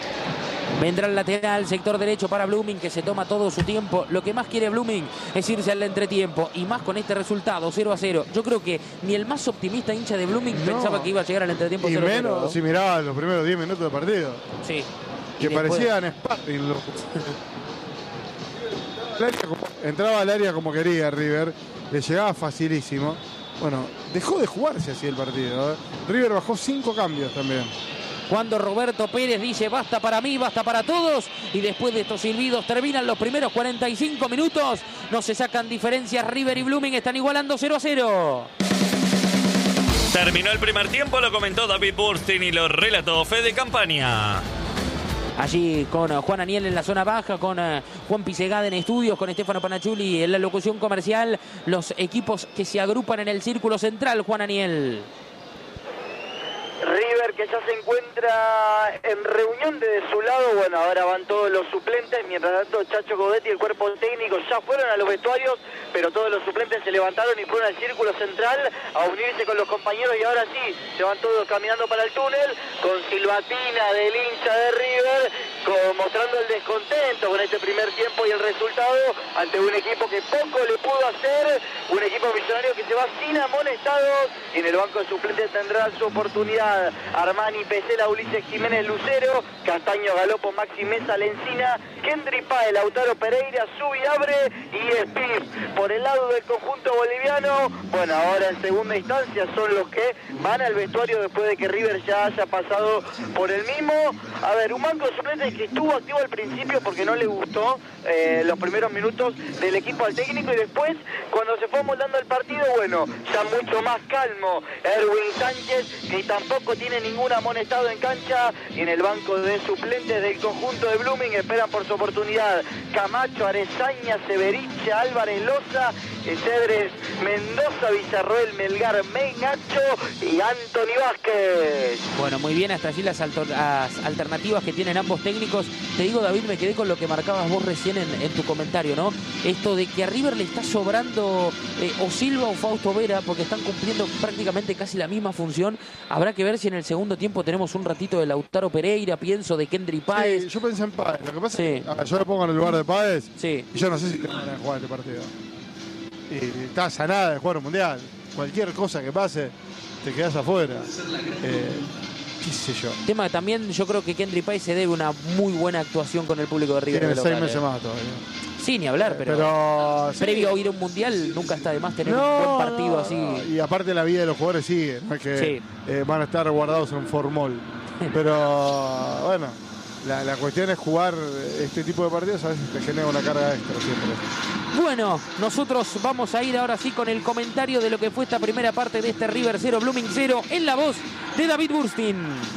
Vendrá el lateral, sector derecho para Blooming, que se toma todo su tiempo. Lo que más quiere Blooming es irse al entretiempo, y más con este resultado, cero a cero. Yo creo que ni el más optimista hincha de Blooming no pensaba que iba a llegar al entretiempo y cero a cero. menos ¿no? si miraba los primeros diez minutos del partido. Sí. Que después... parecían sparring. Los... Entraba al área como quería River, le llegaba facilísimo. Bueno, dejó de jugarse así el partido, ¿eh? River bajó cinco cambios también. Cuando Roberto Pérez dice basta para mí, basta para todos, y después de estos silbidos terminan los primeros cuarenta y cinco minutos, no se sacan diferencias, River y Blooming están igualando cero a cero. Terminó el primer tiempo, lo comentó David Burstein y lo relató Fede Campaña. Allí con Juan Aniel en la zona baja, con uh, Juan Pisegada en estudios, con Estefano Panachuli en la locución comercial, los equipos que se agrupan en el círculo central, Juan Aniel. River que ya se encuentra en reunión de su lado, bueno, ahora van todos los suplentes, mientras tanto Chacho Godetti y el cuerpo técnico ya fueron a los vestuarios, pero todos los suplentes se levantaron y fueron al círculo central a unirse con los compañeros, y ahora sí, se van todos caminando para el túnel, con silbatina del hincha de River, como mostrando el descontento con este primer tiempo y el resultado ante un equipo que poco le pudo hacer, un equipo millonario que se va sin amonestados y en el banco de suplentes tendrá su oportunidad Armani, Pesela, Ulises Jiménez, Lucero, Castaño, Galopo, Maxi Mesa, Lencina, Kendry Pae, Lautaro Pereira, Subiabre y Espif. Por el lado del conjunto boliviano, bueno, ahora en segunda instancia son los que van al vestuario después de que River ya haya pasado por el mismo. A ver, un banco de suplentes que estuvo activo al principio porque no le gustó eh, los primeros minutos del equipo al técnico y después, cuando se fue moldando el partido, bueno, ya mucho más calmo. Erwin Sánchez, que tampoco tiene ningún amonestado en cancha, y en el banco de suplentes del conjunto de Blooming esperan por su oportunidad Camacho, Arezaña, Severiche, Álvarez Loza, Cedres, Mendoza, Villarroel, Melgar, Menacho y Anthony Vázquez. Bueno, muy bien, hasta allí las, alto, las alternativas que tienen ambos técnicos. Te digo, David, me quedé con lo que marcabas vos recién en, en tu comentario, ¿no? Esto de que a River le está sobrando eh, o Silva o Fausto Vera, porque están cumpliendo prácticamente casi la misma función. Habrá que ver si en el segundo tiempo tenemos un ratito de Lautaro Pereira, pienso de Kendry Páez. Sí, yo pensé en Páez. Lo que pasa sí. es que yo lo pongo en el lugar de Páez sí. y yo no sé si tengo ganas de jugar este partido. Y está sanada de jugar un mundial. Cualquier cosa que pase, te quedas afuera. Eh, qué sé yo. Tema también, yo creo que Kendry Páez se debe una muy buena actuación con el público de River. Tiene local, seis meses eh. más todavía. Sí, ni hablar, pero, pero previo sí. a ir a un mundial nunca está de más tener no, un buen partido no, así. No. Y aparte la vida de los jugadores sigue, no es que sí. eh, van a estar guardados en formol. Pero bueno, la, la cuestión es jugar este tipo de partidos, a veces te genera una carga extra siempre. Bueno, nosotros vamos a ir ahora sí con el comentario de lo que fue esta primera parte de este River cero, Blooming cero, en la voz de David Burstin.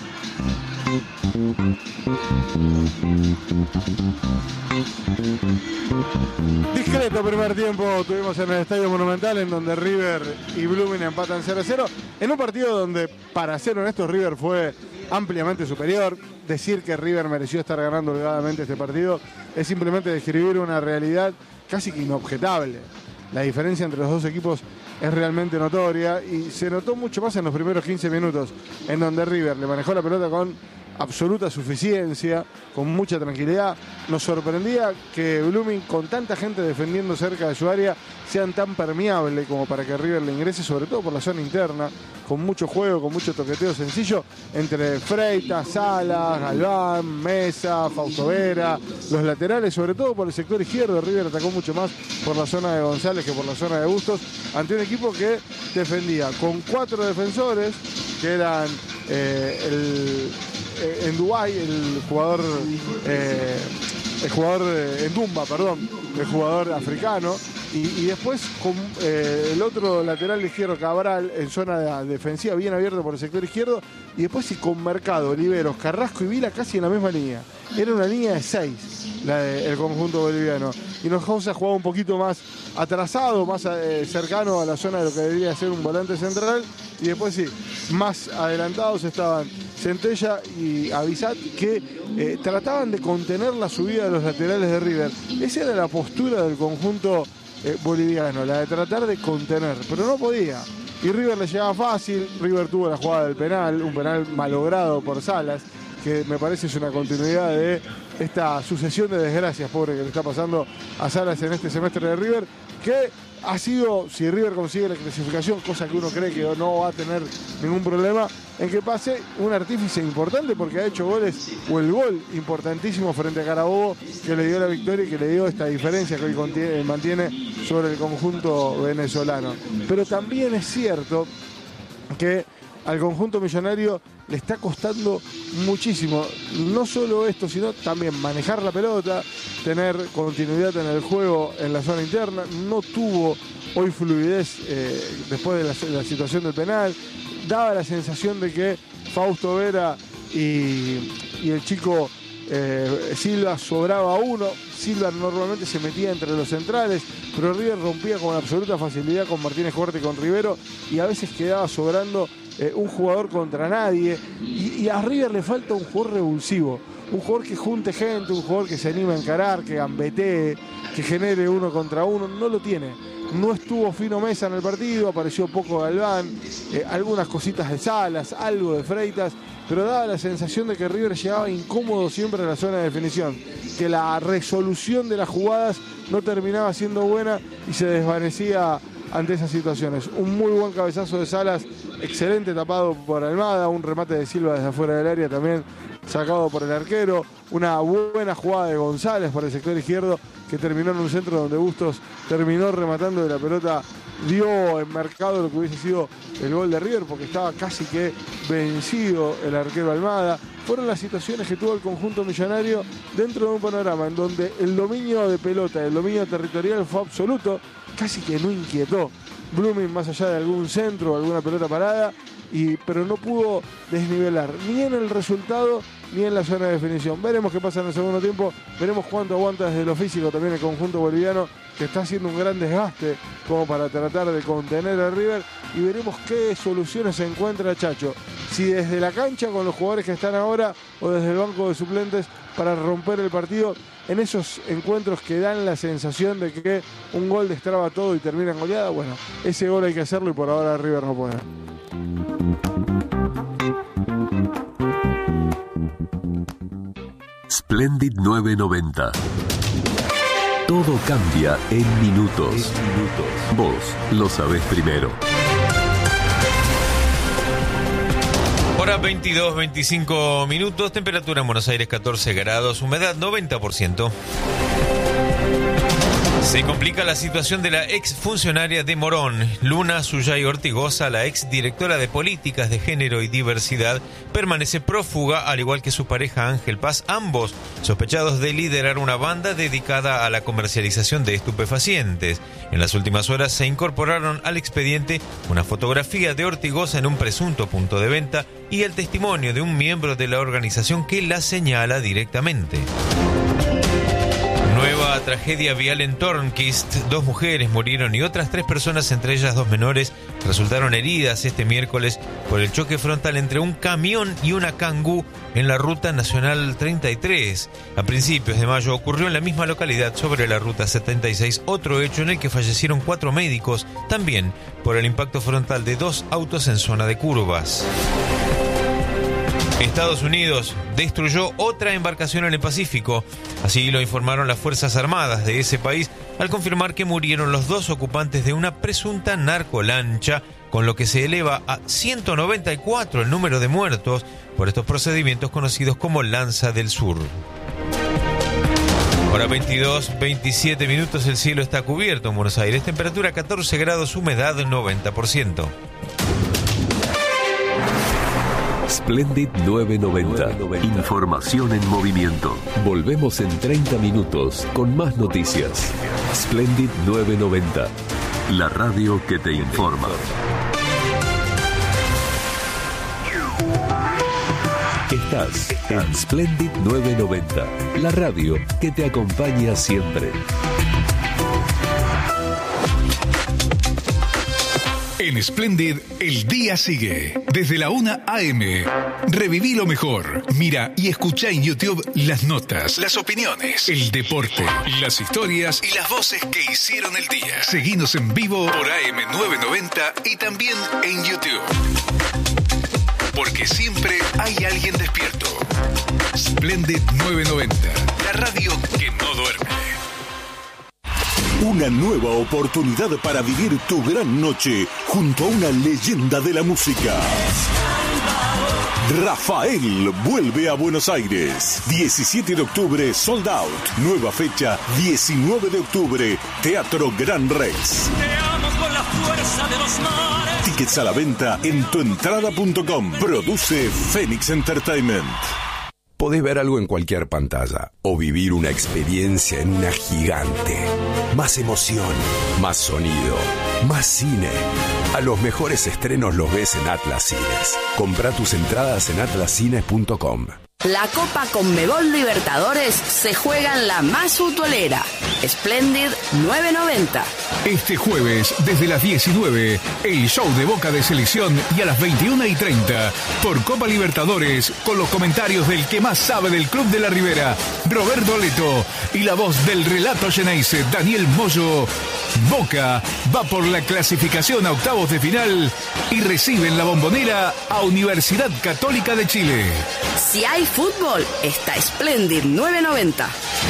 Discreto primer tiempo tuvimos en el Estadio Monumental, en donde River y Blooming empatan cero a cero, en un partido donde, para ser honestos, River fue ampliamente superior. Decir que River mereció estar ganando holgadamente este partido es simplemente describir una realidad casi que inobjetable. La diferencia entre los dos equipos es realmente notoria y se notó mucho más en los primeros quince minutos, en donde River le manejó la pelota con absoluta suficiencia, con mucha tranquilidad. Nos sorprendía que Blooming, con tanta gente defendiendo cerca de su área, sean tan permeables como para que River le ingrese, sobre todo por la zona interna, con mucho juego, con mucho toqueteo sencillo entre Freitas, Salas, Galván, Mesa, Fausto Vera, los laterales, sobre todo por el sector izquierdo. River atacó mucho más por la zona de González que por la zona de Bustos, ante un equipo que defendía con cuatro defensores, que eran eh, el en Dubái, el jugador eh, el jugador eh, en Dumba, perdón, el jugador africano, y, y después con eh, el otro lateral izquierdo, Cabral, en zona defensiva, bien abierto por el sector izquierdo, y después sí con Mercado, Oliveros, Carrasco y Vila casi en la misma línea. Era una línea de seis, la de, el conjunto boliviano. Y Hinojosa jugaba un poquito más atrasado, más eh, cercano a la zona de lo que debería ser un volante central. Y después sí, más adelantados estaban Centella y Avizat, que eh, trataban de contener la subida de los laterales de River. Esa era la postura del conjunto eh, boliviano, la de tratar de contener, pero no podía. Y River le llegaba fácil. River tuvo la jugada del penal, un penal malogrado por Salas, que me parece es una continuidad de esta sucesión de desgracias, pobre, que le está pasando a Salas en este semestre de River, que ha sido, si River consigue la clasificación, cosa que uno cree que no va a tener ningún problema, en que pase un artífice importante, porque ha hecho goles, o el gol importantísimo frente a Carabobo, que le dio la victoria y que le dio esta diferencia que hoy contiene, mantiene sobre el conjunto venezolano. Pero también es cierto que al conjunto millonario le está costando muchísimo, no solo esto, sino también manejar la pelota, tener continuidad en el juego en la zona interna. No tuvo hoy fluidez eh, después de la, la situación del penal. Daba la sensación de que Fausto Vera y, y el chico eh, Silva sobraba uno. Silva normalmente se metía entre los centrales, pero River rompía con absoluta facilidad con Martínez Huerta y con Rivero, y a veces quedaba sobrando Eh, un jugador contra nadie, y, y a River le falta un jugador revulsivo, un jugador que junte gente, un jugador que se anime a encarar, que gambetee, que genere uno contra uno. No lo tiene. No estuvo Fino Mesa en el partido, apareció poco Galván, eh, algunas cositas de Salas, algo de Freitas, pero daba la sensación de que River llegaba incómodo siempre a la zona de definición, que la resolución de las jugadas no terminaba siendo buena y se desvanecía ante esas situaciones. Un muy buen cabezazo de Salas, excelente tapado por Almada, un remate de Silva desde afuera del área también sacado por el arquero, una buena jugada de González por el sector izquierdo que terminó en un centro donde Bustos terminó rematando de la pelota, dio enmarcado lo que hubiese sido el gol de River porque estaba casi que vencido el arquero Almada. Fueron las situaciones que tuvo el conjunto millonario dentro de un panorama en donde el dominio de pelota, el dominio territorial fue absoluto, casi que no inquietó Blooming más allá de algún centro o alguna pelota parada, y, pero no pudo desnivelar ni en el resultado ni en la zona de definición. Veremos qué pasa en el segundo tiempo, veremos cuánto aguanta desde lo físico también el conjunto boliviano, que está haciendo un gran desgaste como para tratar de contener a River, y veremos qué soluciones se encuentra Chacho, si desde la cancha con los jugadores que están ahora o desde el banco de suplentes para romper el partido en esos encuentros que dan la sensación de que un gol destraba todo y termina en goleada. Bueno, ese gol hay que hacerlo y por ahora River no puede. Splendid nueve noventa. Todo cambia en minutos. Vos lo sabés primero. Hora veintidós, veinticinco minutos, temperatura en Buenos Aires catorce grados, humedad noventa por ciento. Se complica la situación de la ex funcionaria de Morón. Luna Suyay Ortigosa, la ex directora de Políticas de Género y Diversidad, permanece prófuga, al igual que su pareja Ángel Paz, ambos sospechados de liderar una banda dedicada a la comercialización de estupefacientes. En las últimas horas se incorporaron al expediente una fotografía de Ortigosa en un presunto punto de venta y el testimonio de un miembro de la organización que la señala directamente. Nueva tragedia vial en Tornquist. Dos mujeres murieron y otras tres personas, entre ellas dos menores, resultaron heridas este miércoles por el choque frontal entre un camión y una Kangoo en la Ruta Nacional treinta y tres. A principios de mayo ocurrió en la misma localidad, sobre la Ruta setenta y seis, otro hecho en el que fallecieron cuatro médicos, también por el impacto frontal de dos autos en zona de curvas. Estados Unidos destruyó otra embarcación en el Pacífico. Así lo informaron las Fuerzas Armadas de ese país al confirmar que murieron los dos ocupantes de una presunta narcolancha, con lo que se eleva a ciento noventa y cuatro el número de muertos por estos procedimientos conocidos como Lanza del Sur. Ahora veintidós, veintisiete minutos, el cielo está cubierto en Buenos Aires, temperatura catorce grados, humedad noventa por ciento. Splendid nueve noventa. Información en movimiento. Volvemos en treinta minutos con más noticias. Splendid nueve noventa. La radio que te informa. Estás en Splendid nueve noventa. La radio que te acompaña siempre. En Splendid, el día sigue. Desde la una a eme. Reviví lo mejor. Mira y escucha en YouTube las notas, las opiniones, el deporte, las historias y las voces que hicieron el día. Seguinos en vivo por A M novecientos noventa y también en YouTube. Porque siempre hay alguien despierto. Splendid novecientos noventa. La radio que no duerme. Una nueva oportunidad para vivir tu gran noche junto a una leyenda de la música. Rafael vuelve a Buenos Aires. diecisiete de octubre, sold out. Nueva fecha, diecinueve de octubre, Teatro Gran Rex. Te amo con la fuerza de los mares. Tickets a la venta en tuentrada punto com. Produce Phoenix Entertainment. Podés ver algo en cualquier pantalla o vivir una experiencia en una gigante. Más emoción, más sonido, más cine. A los mejores estrenos los ves en Atlas Cines. Comprá tus entradas en atlas cines punto com. La Copa Conmebol Libertadores se juega en la más futbolera, Splendid nueve noventa. Este jueves, desde las diecinueve, el show de Boca de Selección y a las veintiuna y treinta, por Copa Libertadores, con los comentarios del que más sabe del Club de la Ribera, Roberto Leto, y la voz del relato Geneise, Daniel Moyo. Boca va por la clasificación a octavos de final y recibe en la Bombonera a Universidad Católica de Chile. Si hay fútbol, está Splendid nueve noventa.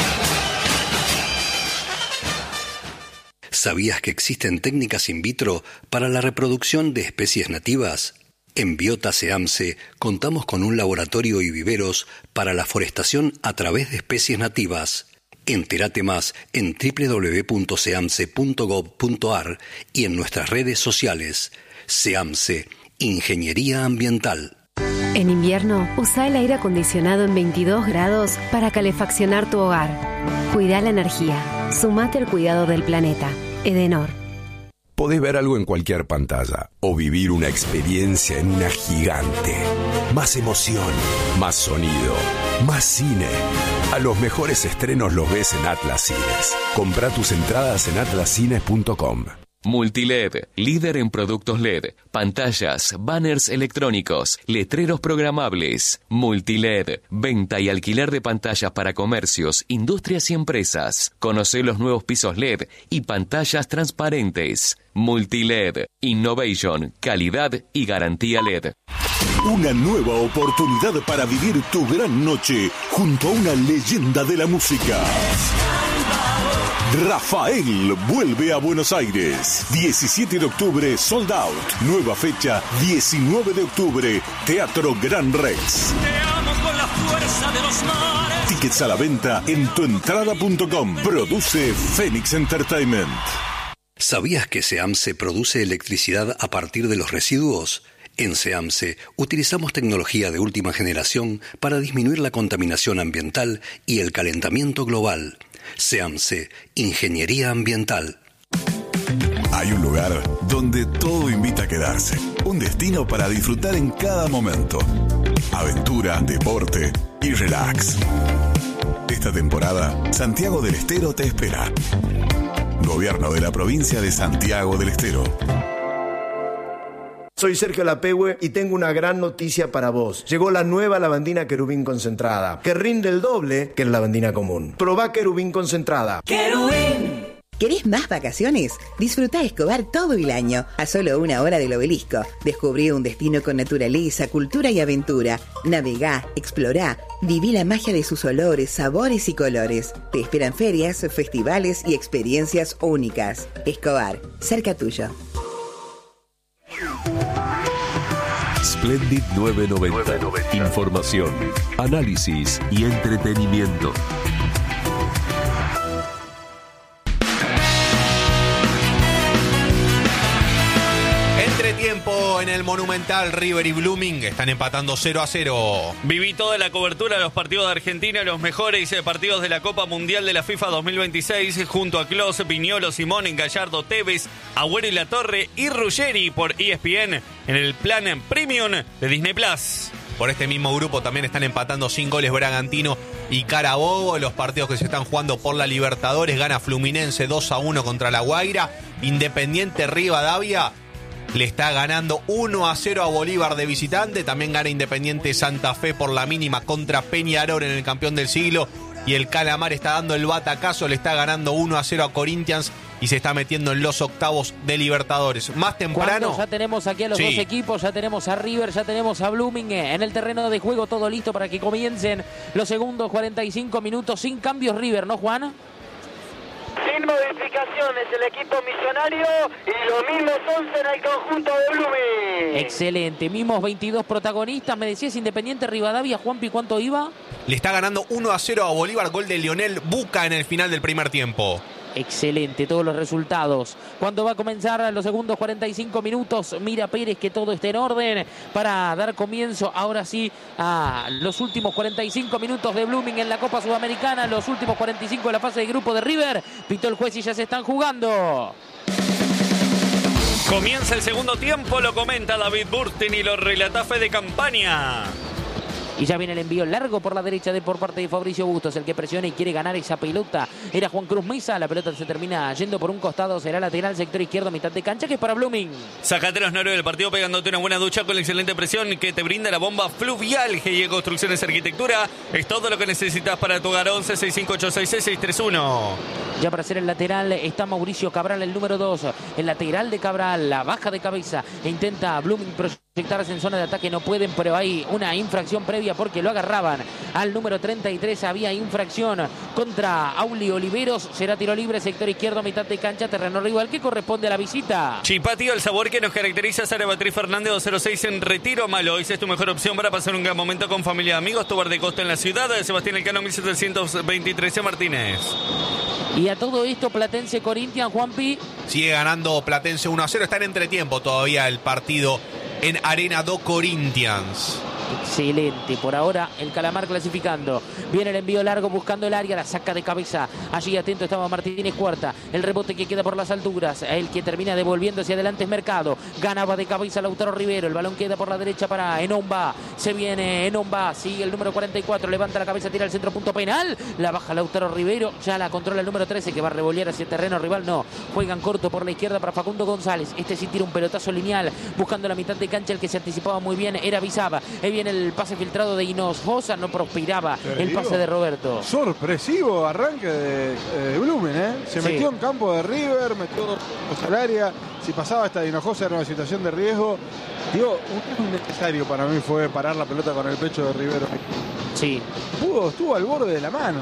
¿Sabías que existen técnicas in vitro para la reproducción de especies nativas? En Biota Seamse contamos con un laboratorio y viveros para la forestación a través de especies nativas. Entérate más en doble u doble u doble u punto seamse punto gob punto ar y en nuestras redes sociales. Seamse, Ingeniería Ambiental. En invierno, usa el aire acondicionado en veintidós grados para calefaccionar tu hogar. Cuida la energía. Sumate al cuidado del planeta. Edenor. Podés ver algo en cualquier pantalla o vivir una experiencia en una gigante. Más emoción, más sonido, más cine. A los mejores estrenos los ves en Atlas Cines. Comprá tus entradas en atlas cines punto com. Multiled, líder en productos L E D, pantallas, banners electrónicos, letreros programables. Multiled, venta y alquiler de pantallas para comercios, industrias y empresas. Conoce los nuevos pisos L E D y pantallas transparentes. Multiled, innovation, calidad y garantía L E D. Una nueva oportunidad para vivir tu gran noche junto a una leyenda de la música. Rafael vuelve a Buenos Aires. diecisiete de octubre, sold out. Nueva fecha, diecinueve de octubre, Teatro Gran Rex. Te amo con la fuerza de los mares. Tickets a la venta en tuentrada punto com. Produce Phoenix Entertainment. ¿Sabías que Seamse produce electricidad a partir de los residuos? En Seamse utilizamos tecnología de última generación para disminuir la contaminación ambiental y el calentamiento global. Seamse, Ingeniería Ambiental. Hay un lugar donde todo invita a quedarse. Un destino para disfrutar en cada momento. Aventura, deporte y relax. Esta temporada, Santiago del Estero te espera. Gobierno de la provincia de Santiago del Estero. Soy Sergio Lapehue y tengo una gran noticia para vos. Llegó la nueva lavandina Querubín concentrada, que rinde el doble que la lavandina común. Probá Querubín concentrada. ¡Querubín! ¿Querés más vacaciones? Disfrutá Escobar todo el año, a solo una hora del obelisco. Descubrí un destino con naturaleza, cultura y aventura. Navegá, explorá, viví la magia de sus olores, sabores y colores. Te esperan ferias, festivales y experiencias únicas. Escobar, cerca tuyo. Splendid nueve noventa. Información, análisis y entretenimiento. Entretiempo en el Monumental. River y Blooming están empatando cero a cero. Viví toda la cobertura de los partidos de Argentina, los mejores partidos de la Copa Mundial de la FIFA dos mil veintiséis, junto a Klose, Piñolo, Simón, Gallardo, Tevez, Agüero y Latorre y Ruggeri por E S P N en el plan Premium de Disney Plus. Por este mismo grupo también están empatando sin goles Bragantino y Carabobo. Los partidos que se están jugando por la Libertadores: gana Fluminense dos a uno contra La Guaira. Independiente Rivadavia le está ganando uno a cero a Bolívar de visitante. También gana Independiente Santa Fe por la mínima contra Peñarol en el campeón del siglo. Y el Calamar está dando el batacazo, le está ganando uno a cero a Corinthians y se está metiendo en los octavos de Libertadores. Más temprano. Cuando ya tenemos aquí a los sí. dos equipos, ya tenemos a River, ya tenemos a Blooming en el terreno de juego, todo listo para que comiencen los segundos cuarenta y cinco minutos. Sin cambios River, ¿no, Juan? Sin modificaciones el equipo millonario y los mismos once en el conjunto de Blooming. Excelente, mismos veintidós protagonistas. Me decías Independiente Rivadavia, Juanpi, ¿cuánto iba? Le está ganando uno a cero a Bolívar, gol de Lionel Buca en el final del primer tiempo. Excelente, todos los resultados. Cuando va a comenzar los segundos cuarenta y cinco minutos, mira Pérez que todo esté en orden para dar comienzo ahora sí a los últimos cuarenta y cinco minutos de Blooming en la Copa Sudamericana, los últimos cuarenta y cinco de la fase de grupo de River. Pitó el juez y ya se están jugando. Comienza el segundo tiempo, lo comenta David Burtin y lo relata Fede Campaña. Y ya viene el envío largo por la derecha de por parte de Fabricio Bustos. El que presiona y quiere ganar esa pelota era Juan Cruz Mesa. La pelota se termina yendo por un costado. Será lateral, sector izquierdo, mitad de cancha, que es para Blooming. Sácate los nervios del partido pegándote una buena ducha con la excelente presión que te brinda la bomba fluvial G I Construcciones Arquitectura. Es todo lo que necesitas para tu hogar. Once seis cinco ocho seis seis seis tres uno. Ya para hacer el lateral está Mauricio Cabral, el número dos. El lateral de Cabral, la baja de cabeza. E intenta Blooming proyectarse en zona de ataque. No pueden, pero hay una infracción previa porque lo agarraban. Al número treinta y tres había infracción contra Auli Oliveros. Será tiro libre, sector izquierdo, mitad de cancha, terreno rival que corresponde a la visita. Chipatio, el sabor que nos caracteriza. Sara Beatriz Fernández doscientos cero seis en Retiro Malo. Esa es tu mejor opción para pasar un gran momento con familia y amigos. Tu bar de costa en la ciudad de Sebastián Elcano mil setecientos veintitrés Martínez. Y a todo esto, Platense Corinthians, Juanpi. Sigue ganando Platense uno a cero. Está en entretiempo todavía el partido en Arena do Corinthians. Excelente, por ahora el Calamar clasificando. Viene el envío largo buscando el área, la saca de cabeza. Allí atento estaba Martínez Cuarta. El rebote que queda por las alturas. El que termina devolviendo hacia adelante es Mercado. Ganaba de cabeza Lautaro Rivero. El balón queda por la derecha para Enomba. Se viene Enomba, sigue el número cuarenta y cuatro. Levanta la cabeza, tira al centro, punto penal. La baja Lautaro Rivero. Ya la controla el número trece que va a revolear hacia el terreno rival. No, juegan corto por la izquierda para Facundo González. Este sí tira un pelotazo lineal buscando la mitad de cancha. El que se anticipaba muy bien era Bizaba. Ahí viene el pase filtrado de Hinojosa, no prosperaba el pase de Roberto. Sorpresivo arranque de, de Blooming, ¿eh? Se Sí. metió en campo de River, metió dos al área. Si pasaba esta de Hinojosa era una situación de riesgo. Digo, un necesario para mí fue parar la pelota con el pecho de Rivero. Sí. Pudo, estuvo al borde de la mano.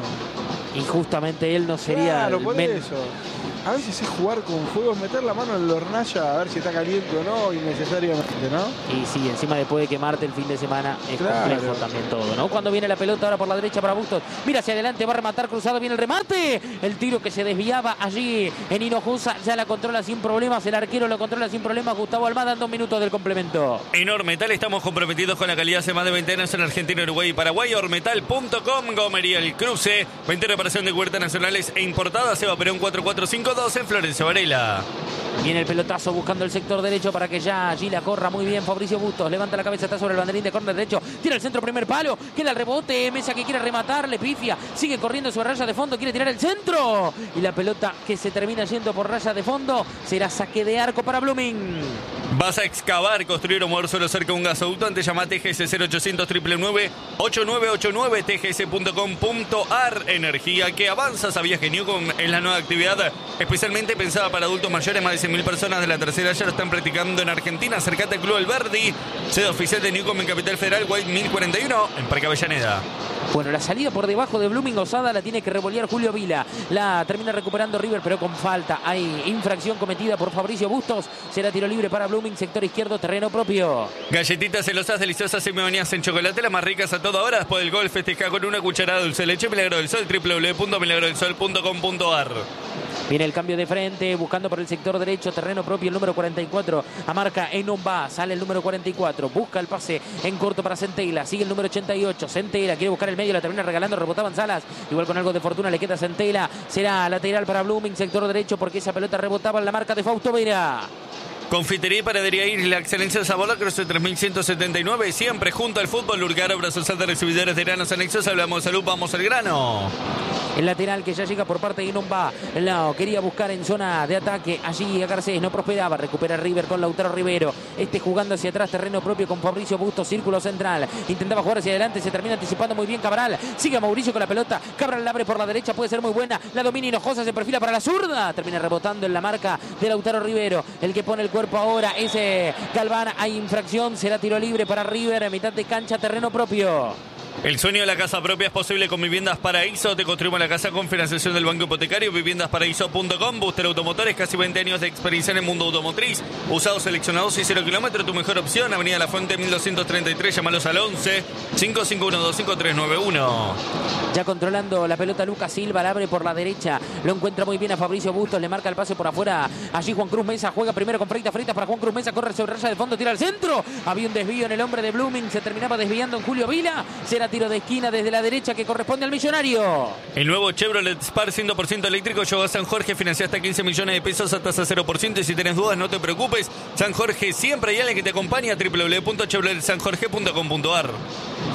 Y justamente él no sería Claro, el por men- eso. A veces es jugar con fuegos, meter la mano en la hornalla a ver si está caliente o no, innecesariamente, ¿no? Y sí, encima después de quemarte el fin de semana es Claro. complejo también todo, ¿no? Cuando viene la pelota ahora por la derecha para Bustos, mira hacia adelante, va a rematar cruzado, viene el remate, el tiro que se desviaba allí en Hinojosa, ya la controla sin problemas, el arquero lo controla sin problemas, Gustavo Almada en dos minutos del complemento. En Ormetal estamos comprometidos con la calidad hace más de veinte años en Argentina, Uruguay y Paraguay. Ormetal punto com, Gomería El Cruce, veinte reparación de huertas nacionales e importadas. Seba Perón cuatro cuatro cinco dos en Florencia Varela. Viene el pelotazo buscando el sector derecho para que ya allí la corra muy bien Fabricio Bustos. Levanta la cabeza, está sobre el banderín de córner derecho. Tira el centro, primer palo. Queda el rebote. Mesa que quiere rematar, le pifia. Sigue corriendo su raya de fondo, quiere tirar el centro. Y la pelota que se termina yendo por raya de fondo será saque de arco para Blooming. ¿Vas a excavar, construir o mover suelo cerca de un gasoducto? Antes llama a T G S cero ochocientos nueve nueve nueve ocho nueve ocho nueve, T G S punto com punto a r. Energía que avanza. Sabías que Newcom es la nueva actividad especialmente pensada para adultos mayores. Más de cien mil personas de la tercera ya lo están practicando en Argentina. Acercate al Club Alberdi, sede oficial de Newcom en Capital Federal, White mil cuarenta y uno, en Parque Avellaneda. Bueno, la salida por debajo de Blooming Osada la tiene que revolear Julio Vila. La termina recuperando River, pero con falta. Hay infracción cometida por Fabricio Bustos. Será tiro libre para Blooming, sector izquierdo, terreno propio. Galletitas celosas, deliciosas y bañadas en chocolate, las más ricas a toda hora. Después del gol, festeja con una cucharada de dulce de leche. Milagro del Sol, doble u doble u doble u punto milagro del sol punto com punto a r. Viene el cambio de frente, buscando por el sector derecho, terreno propio, el número cuarenta y cuatro. Amarca Enomba, sale el número cuarenta y cuatro. Busca el pase en corto para Centella. Sigue el número ochenta y ocho. Centella quiere buscar el medio, la termina regalando, rebotaban Salas. Igual con algo de fortuna le queda a Centella. Será lateral para Blooming, sector derecho, porque esa pelota rebotaba en la marca de Fausto Vera. Confitería y Panadería Ir, la excelencia del sabor, la Cruce tres mil ciento setenta y nueve, siempre junto al fútbol. Lurgar, obras sociales, recibidores de granos anexos. Hablamos de salud, vamos al grano. El lateral que ya llega por parte de Inomba. No, quería buscar en zona de ataque. Allí a Garcés no prosperaba. Recupera River con Lautaro Rivero. Este jugando hacia atrás, terreno propio con Fabricio Bustos, círculo central. Intentaba jugar hacia adelante, se termina anticipando muy bien Cabral. Sigue a Mauricio con la pelota. Cabral la abre por la derecha, puede ser muy buena. La domina Hinojosa, se perfila para la zurda. Termina rebotando en la marca de Lautaro Rivero. El que pone el cuerpo ahora es eh, Galván. Hay infracción, será tiro libre para River. A mitad de cancha, terreno propio. El sueño de la casa propia es posible con Viviendas Paraíso. Te construimos la casa con financiación del Banco Hipotecario. Viviendas Paraíso punto com. Booster Automotores, casi veinte años de experiencia en el mundo automotriz. Usados, seleccionados y cero kilómetros. Tu mejor opción, Avenida La Fuente mil doscientos treinta y tres. Llámalos al once, cinco cinco uno, dos cinco tres nueve uno. Ya controlando la pelota Lucas Silva, la abre por la derecha. Lo encuentra muy bien a Fabricio Bustos. Le marca el pase por afuera. Allí Juan Cruz Mesa juega primero con Freitas. Freitas para Juan Cruz Mesa. Corre sobre raya de fondo. Tira al centro. Había un desvío en el hombre de Blooming. Se terminaba desviando en Julio Vila. Será tiro de esquina desde la derecha que corresponde al Millonario. El nuevo Chevrolet Spark cien por ciento eléctrico llegó a San Jorge. Financia hasta quince millones de pesos a tasa cero por ciento. Y si tienes dudas, no te preocupes. San Jorge siempre hay alguien que te acompaña. doble u doble u doble u punto chevrolet san jorge punto com punto a r.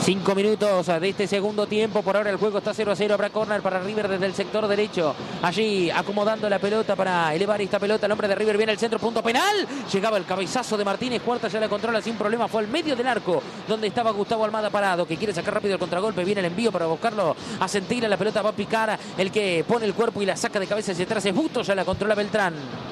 Cinco minutos de este segundo tiempo. Por ahora el juego está cero a cero. Habrá córner para River desde el sector derecho. Allí acomodando la pelota para elevar esta pelota. El hombre de River viene al centro, punto penal. Llegaba el cabezazo de Martínez Cuarta, ya la controla sin problema. Fue al medio del arco donde estaba Gustavo Almada parado, que quiere sacar rápido el contragolpe. Viene el envío para buscarlo a Centeira. La pelota va a picar. El que pone el cuerpo y la saca de cabeza hacia atrás es Busto. Ya la controla Beltrán.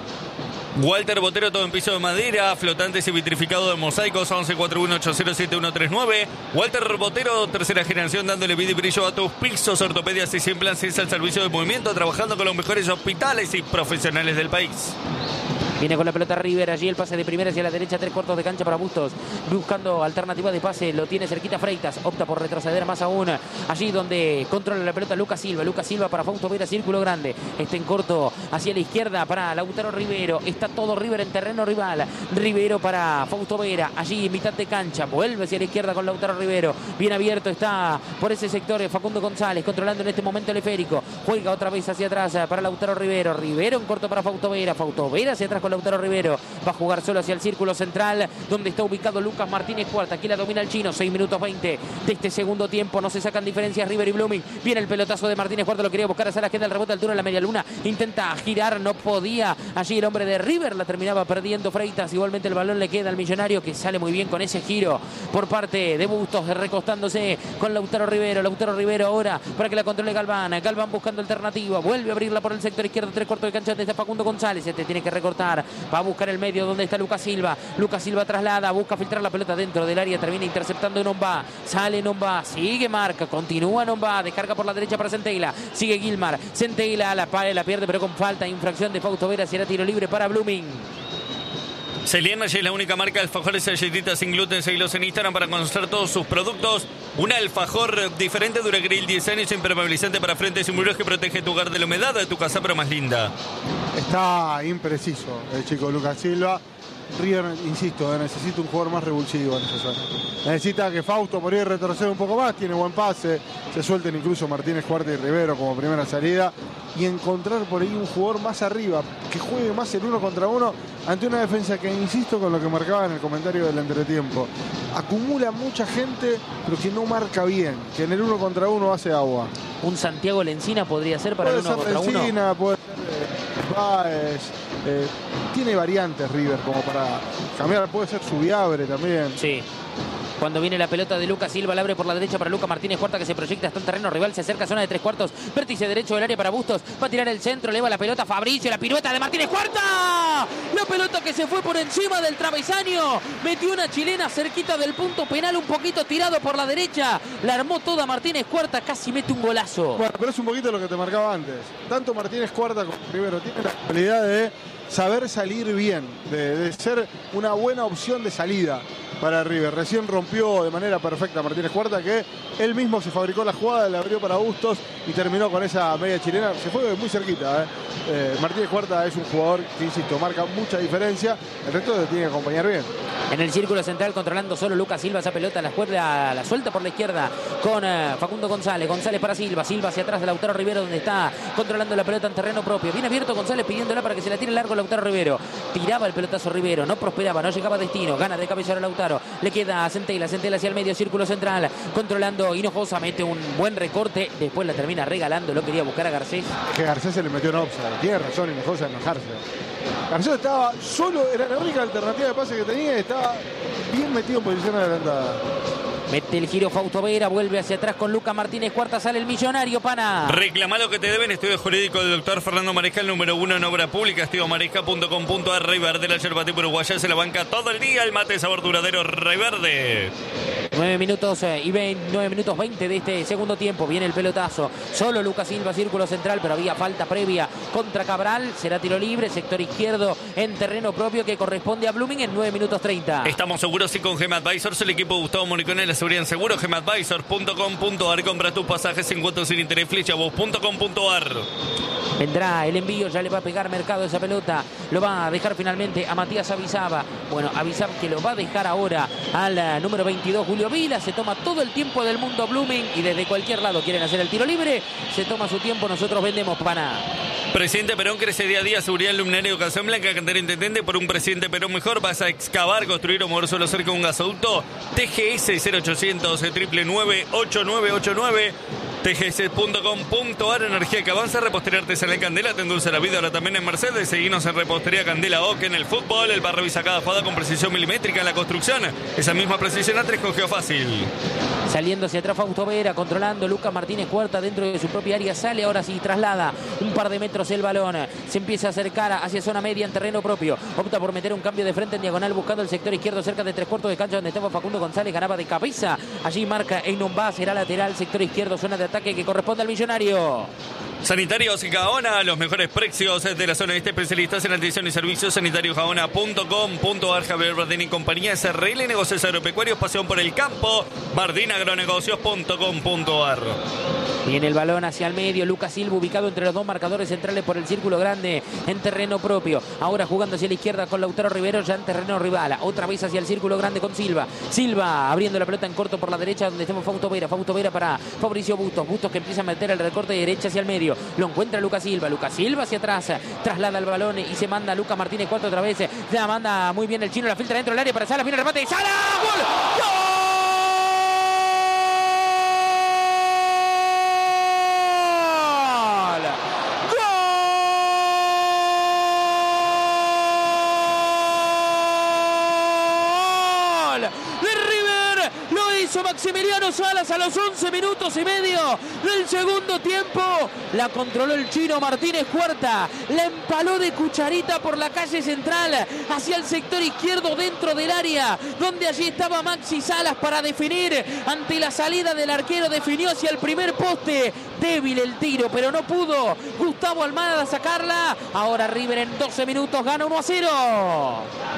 Walter Botero, todo en piso de madera, flotantes y vitrificado de mosaicos, once cuatro uno ocho cero siete uno tres nueve. Walter Botero, tercera generación, dándole vida y brillo a tus pisos, ortopedias y implantes al servicio de movimiento, trabajando con los mejores hospitales y profesionales del país. Viene con la pelota River, allí el pase de primera hacia la derecha, tres cuartos de cancha para Bustos, buscando alternativa de pase, lo tiene cerquita Freitas, opta por retroceder más aún, allí donde controla la pelota Lucas Silva, Lucas Silva para Fausto Vera, círculo grande, está en corto hacia la izquierda para Lautaro Rivero, está todo River en terreno rival, Rivero para Fausto Vera, allí en mitad de cancha, vuelve hacia la izquierda con Lautaro Rivero, bien abierto está por ese sector Facundo González, controlando en este momento el esférico, juega otra vez hacia atrás para Lautaro Rivero, Rivero en corto para Fausto Vera, Fausto Vera hacia atrás con Lautaro Rivero, va a jugar solo hacia el círculo central donde está ubicado Lucas Martínez Cuarta, aquí la domina el chino, seis minutos veinte de este segundo tiempo, no se sacan diferencias River y Blooming, viene el pelotazo de Martínez Cuarta, lo quería buscar a Salas, queda el rebote al altura en la media luna, intenta girar, no podía, allí el hombre de River la terminaba perdiendo Freitas, igualmente el balón le queda al millonario que sale muy bien con ese giro por parte de Bustos, recostándose con Lautaro Rivero, Lautaro Rivero ahora para que la controle Galván, Galván buscando alternativa, vuelve a abrirla por el sector izquierdo, tres cuartos de cancha desde Facundo González, este tiene que recortar, va a buscar el medio donde está Lucas Silva, Lucas Silva traslada, busca filtrar la pelota dentro del área, termina interceptando Nomba, sale Nomba, sigue marca, continúa Nomba, descarga por la derecha para Centeila, sigue Gilmar, Centeila la, la pierde pero con falta, infracción de Fausto Vera, será tiro libre para Blooming. Celiana es la única marca de alfajores y galletitas sin gluten. Seguilos en Instagram para conocer todos sus productos. Un alfajor diferente, dura grill diez años, impermeabilizante para frentes y muros que protege tu hogar de la humedad, de tu casa pero más linda. Está impreciso el chico Lucas Silva. River, insisto, necesita un jugador más revulsivo en esa zona. Necesita que Fausto por ahí retroceda un poco más, tiene buen pase, se suelten incluso Martínez Cuarta y Rivero como primera salida y encontrar por ahí un jugador más arriba, que juegue más el uno contra uno ante una defensa que, insisto con lo que marcaba en el comentario del entretiempo, acumula mucha gente pero que no marca bien, que en el uno contra uno hace agua. Un Santiago Lencina podría ser para puede el uno ser contra Lencina, uno. Puede ser eh, Baez, eh, tiene variantes River como para cambiar, puede ser Subiabre también. Sí. Cuando viene la pelota de Lucas Silva, la abre por la derecha para Lucas Martínez Cuarta, que se proyecta hasta el terreno rival, se acerca a zona de tres cuartos, vértice derecho del área para Bustos, va a tirar el centro, eleva la pelota Fabricio, la pirueta de Martínez Cuarta, la pelota que se fue por encima del travesaño, metió una chilena cerquita del punto penal, un poquito tirado por la derecha, la armó toda Martínez Cuarta, casi mete un golazo. Bueno, pero es un poquito lo que te marcaba antes, tanto Martínez Cuarta como Rivero tienen la habilidad de saber salir bien, de, de ser una buena opción de salida para River. Recién rompió de manera perfecta Martínez Cuarta, que él mismo se fabricó la jugada, la abrió para Bustos y terminó con esa media chilena. Se fue muy cerquita. ¿eh? Eh, Martínez Cuarta es un jugador que, insisto, marca mucha diferencia. El resto le tiene que acompañar bien. En el círculo central, controlando solo Lucas Silva, esa pelota la, cuerda, la suelta por la izquierda con uh, Facundo González. González para Silva, Silva hacia atrás de Lautaro Rivero, donde está controlando la pelota en terreno propio. Bien abierto González pidiéndola para que se la tire largo Lautaro Rivero. Tiraba el pelotazo Rivero, no prosperaba, no llegaba a destino. Gana de cabeza ahora Lautaro. Le queda a Centeila, Centeila hacia el medio, círculo central. Controlando Hinojosa, mete un buen recorte. Después la termina regalando, lo quería buscar a Garcés. Que Garcés se le metió en offside. Tiene razón Hinojosa en enojarse. Garcés estaba solo, era la única alternativa de pase que tenía y estaba bien metido en posición adelantada. Mete el giro Fausto Vera, vuelve hacia atrás con Lucas Martínez Cuarta, sale el millonario, pana. Reclama lo que te deben. Estudio jurídico del doctor Fernando Mariscal, número uno en obra pública, estudio mariscal punto com punto ar. Rey Verde, la yerba tipo uruguaya, se la banca todo el día. El mate sabor duradero Rey Verde. nueve minutos y veinte, nueve minutos veinte de este segundo tiempo. Viene el pelotazo. Solo Lucas Silva, círculo central, pero había falta previa contra Cabral. Será tiro libre, sector izquierdo en terreno propio que corresponde a Blooming en nueve minutos treinta. Estamos seguros y con Gema Advisors, el equipo de Gustavo Moricone, la seguridad en seguro. Gema Advisors punto com punto ar. Compra tus pasajes en cuotas sin interés. Flechavos punto com punto ar. Vendrá el envío, ya le va a pegar Mercado esa pelota. Lo va a dejar finalmente a Matías Avizaba. Bueno, Avizaba que lo va a dejar ahora al uh, número veintidós, Julio Vila. Se toma todo el tiempo del mundo Blooming y desde cualquier lado quieren hacer el tiro libre. Se toma su tiempo, nosotros vendemos, pana. Presidente Perón crece día a día, seguridad, luminaria, educación blanca, cantera intendente. Por un presidente Perón mejor vas a excavar, construir o mover suelo cerca de un gasoducto. T G S cero ochocientos nueve nueve ocho nueve ocho nueve. T G S punto com punto a r. Energía que avanza, repostería artesanal Candela, te endulza la vida ahora también en Mercedes. Seguimos en repostería Candela O, que en el fútbol, el bar revisa cada jugada con precisión milimétrica. En la construcción, esa misma precisión a tres con Geofácil. Saliendo hacia atrás Fausto Vera, controlando Lucas Martínez Cuarta dentro de su propia área, sale ahora sí, traslada un par de metros el balón, se empieza a acercar hacia zona media en terreno propio, opta por meter un cambio de frente en diagonal buscando el sector izquierdo cerca de tres cuartos de cancha donde estaba Facundo González, ganaba de cabeza, allí marca Einomba, será lateral, sector izquierdo, zona de ataque que corresponde al Millonario. Sanitarios Gaona, los mejores precios de la zona este, especialistas en atención y servicios. Sanitarios Gaona punto com punto a r. Javier Bardín y compañía, S R L Negocios Agropecuarios, pasión por el campo. Bardín Agronegocios punto com punto a r. Viene el balón hacia el medio, Lucas Silva ubicado entre los dos marcadores centrales por el círculo grande en terreno propio. Ahora jugando hacia la izquierda con Lautaro Rivero ya en terreno rival. Otra vez hacia el círculo grande con Silva. Silva abriendo la pelota en corto por la derecha donde estamos Fausto Vera. Fausto Vera para Fabricio Bustos. Bustos que empieza a meter el recorte de derecha hacia el medio. Lo encuentra Lucas Silva. Lucas Silva hacia atrás. Traslada el balón y se manda Lucas Martínez Cuarto otra vez. Ya manda muy bien el chino. La filtra dentro del área para Salas. Viene el remate de Salas. ¡Gol! ¡Gol! Maximiliano Salas a los once minutos y medio del segundo tiempo. La controló el chino Martínez Cuarta. La empaló de cucharita por la calle central hacia el sector izquierdo dentro del área, donde allí estaba Maxi Salas para definir. Ante la salida del arquero definió hacia el primer poste. Débil el tiro, pero no pudo Gustavo Almada sacarla. Ahora River en doce minutos gana uno a cero.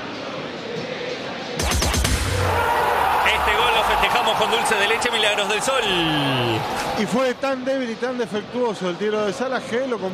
Este gol lo festejamos con dulce de leche Milagros del Sol. Y fue tan débil y tan defectuoso el tiro de Salas que lo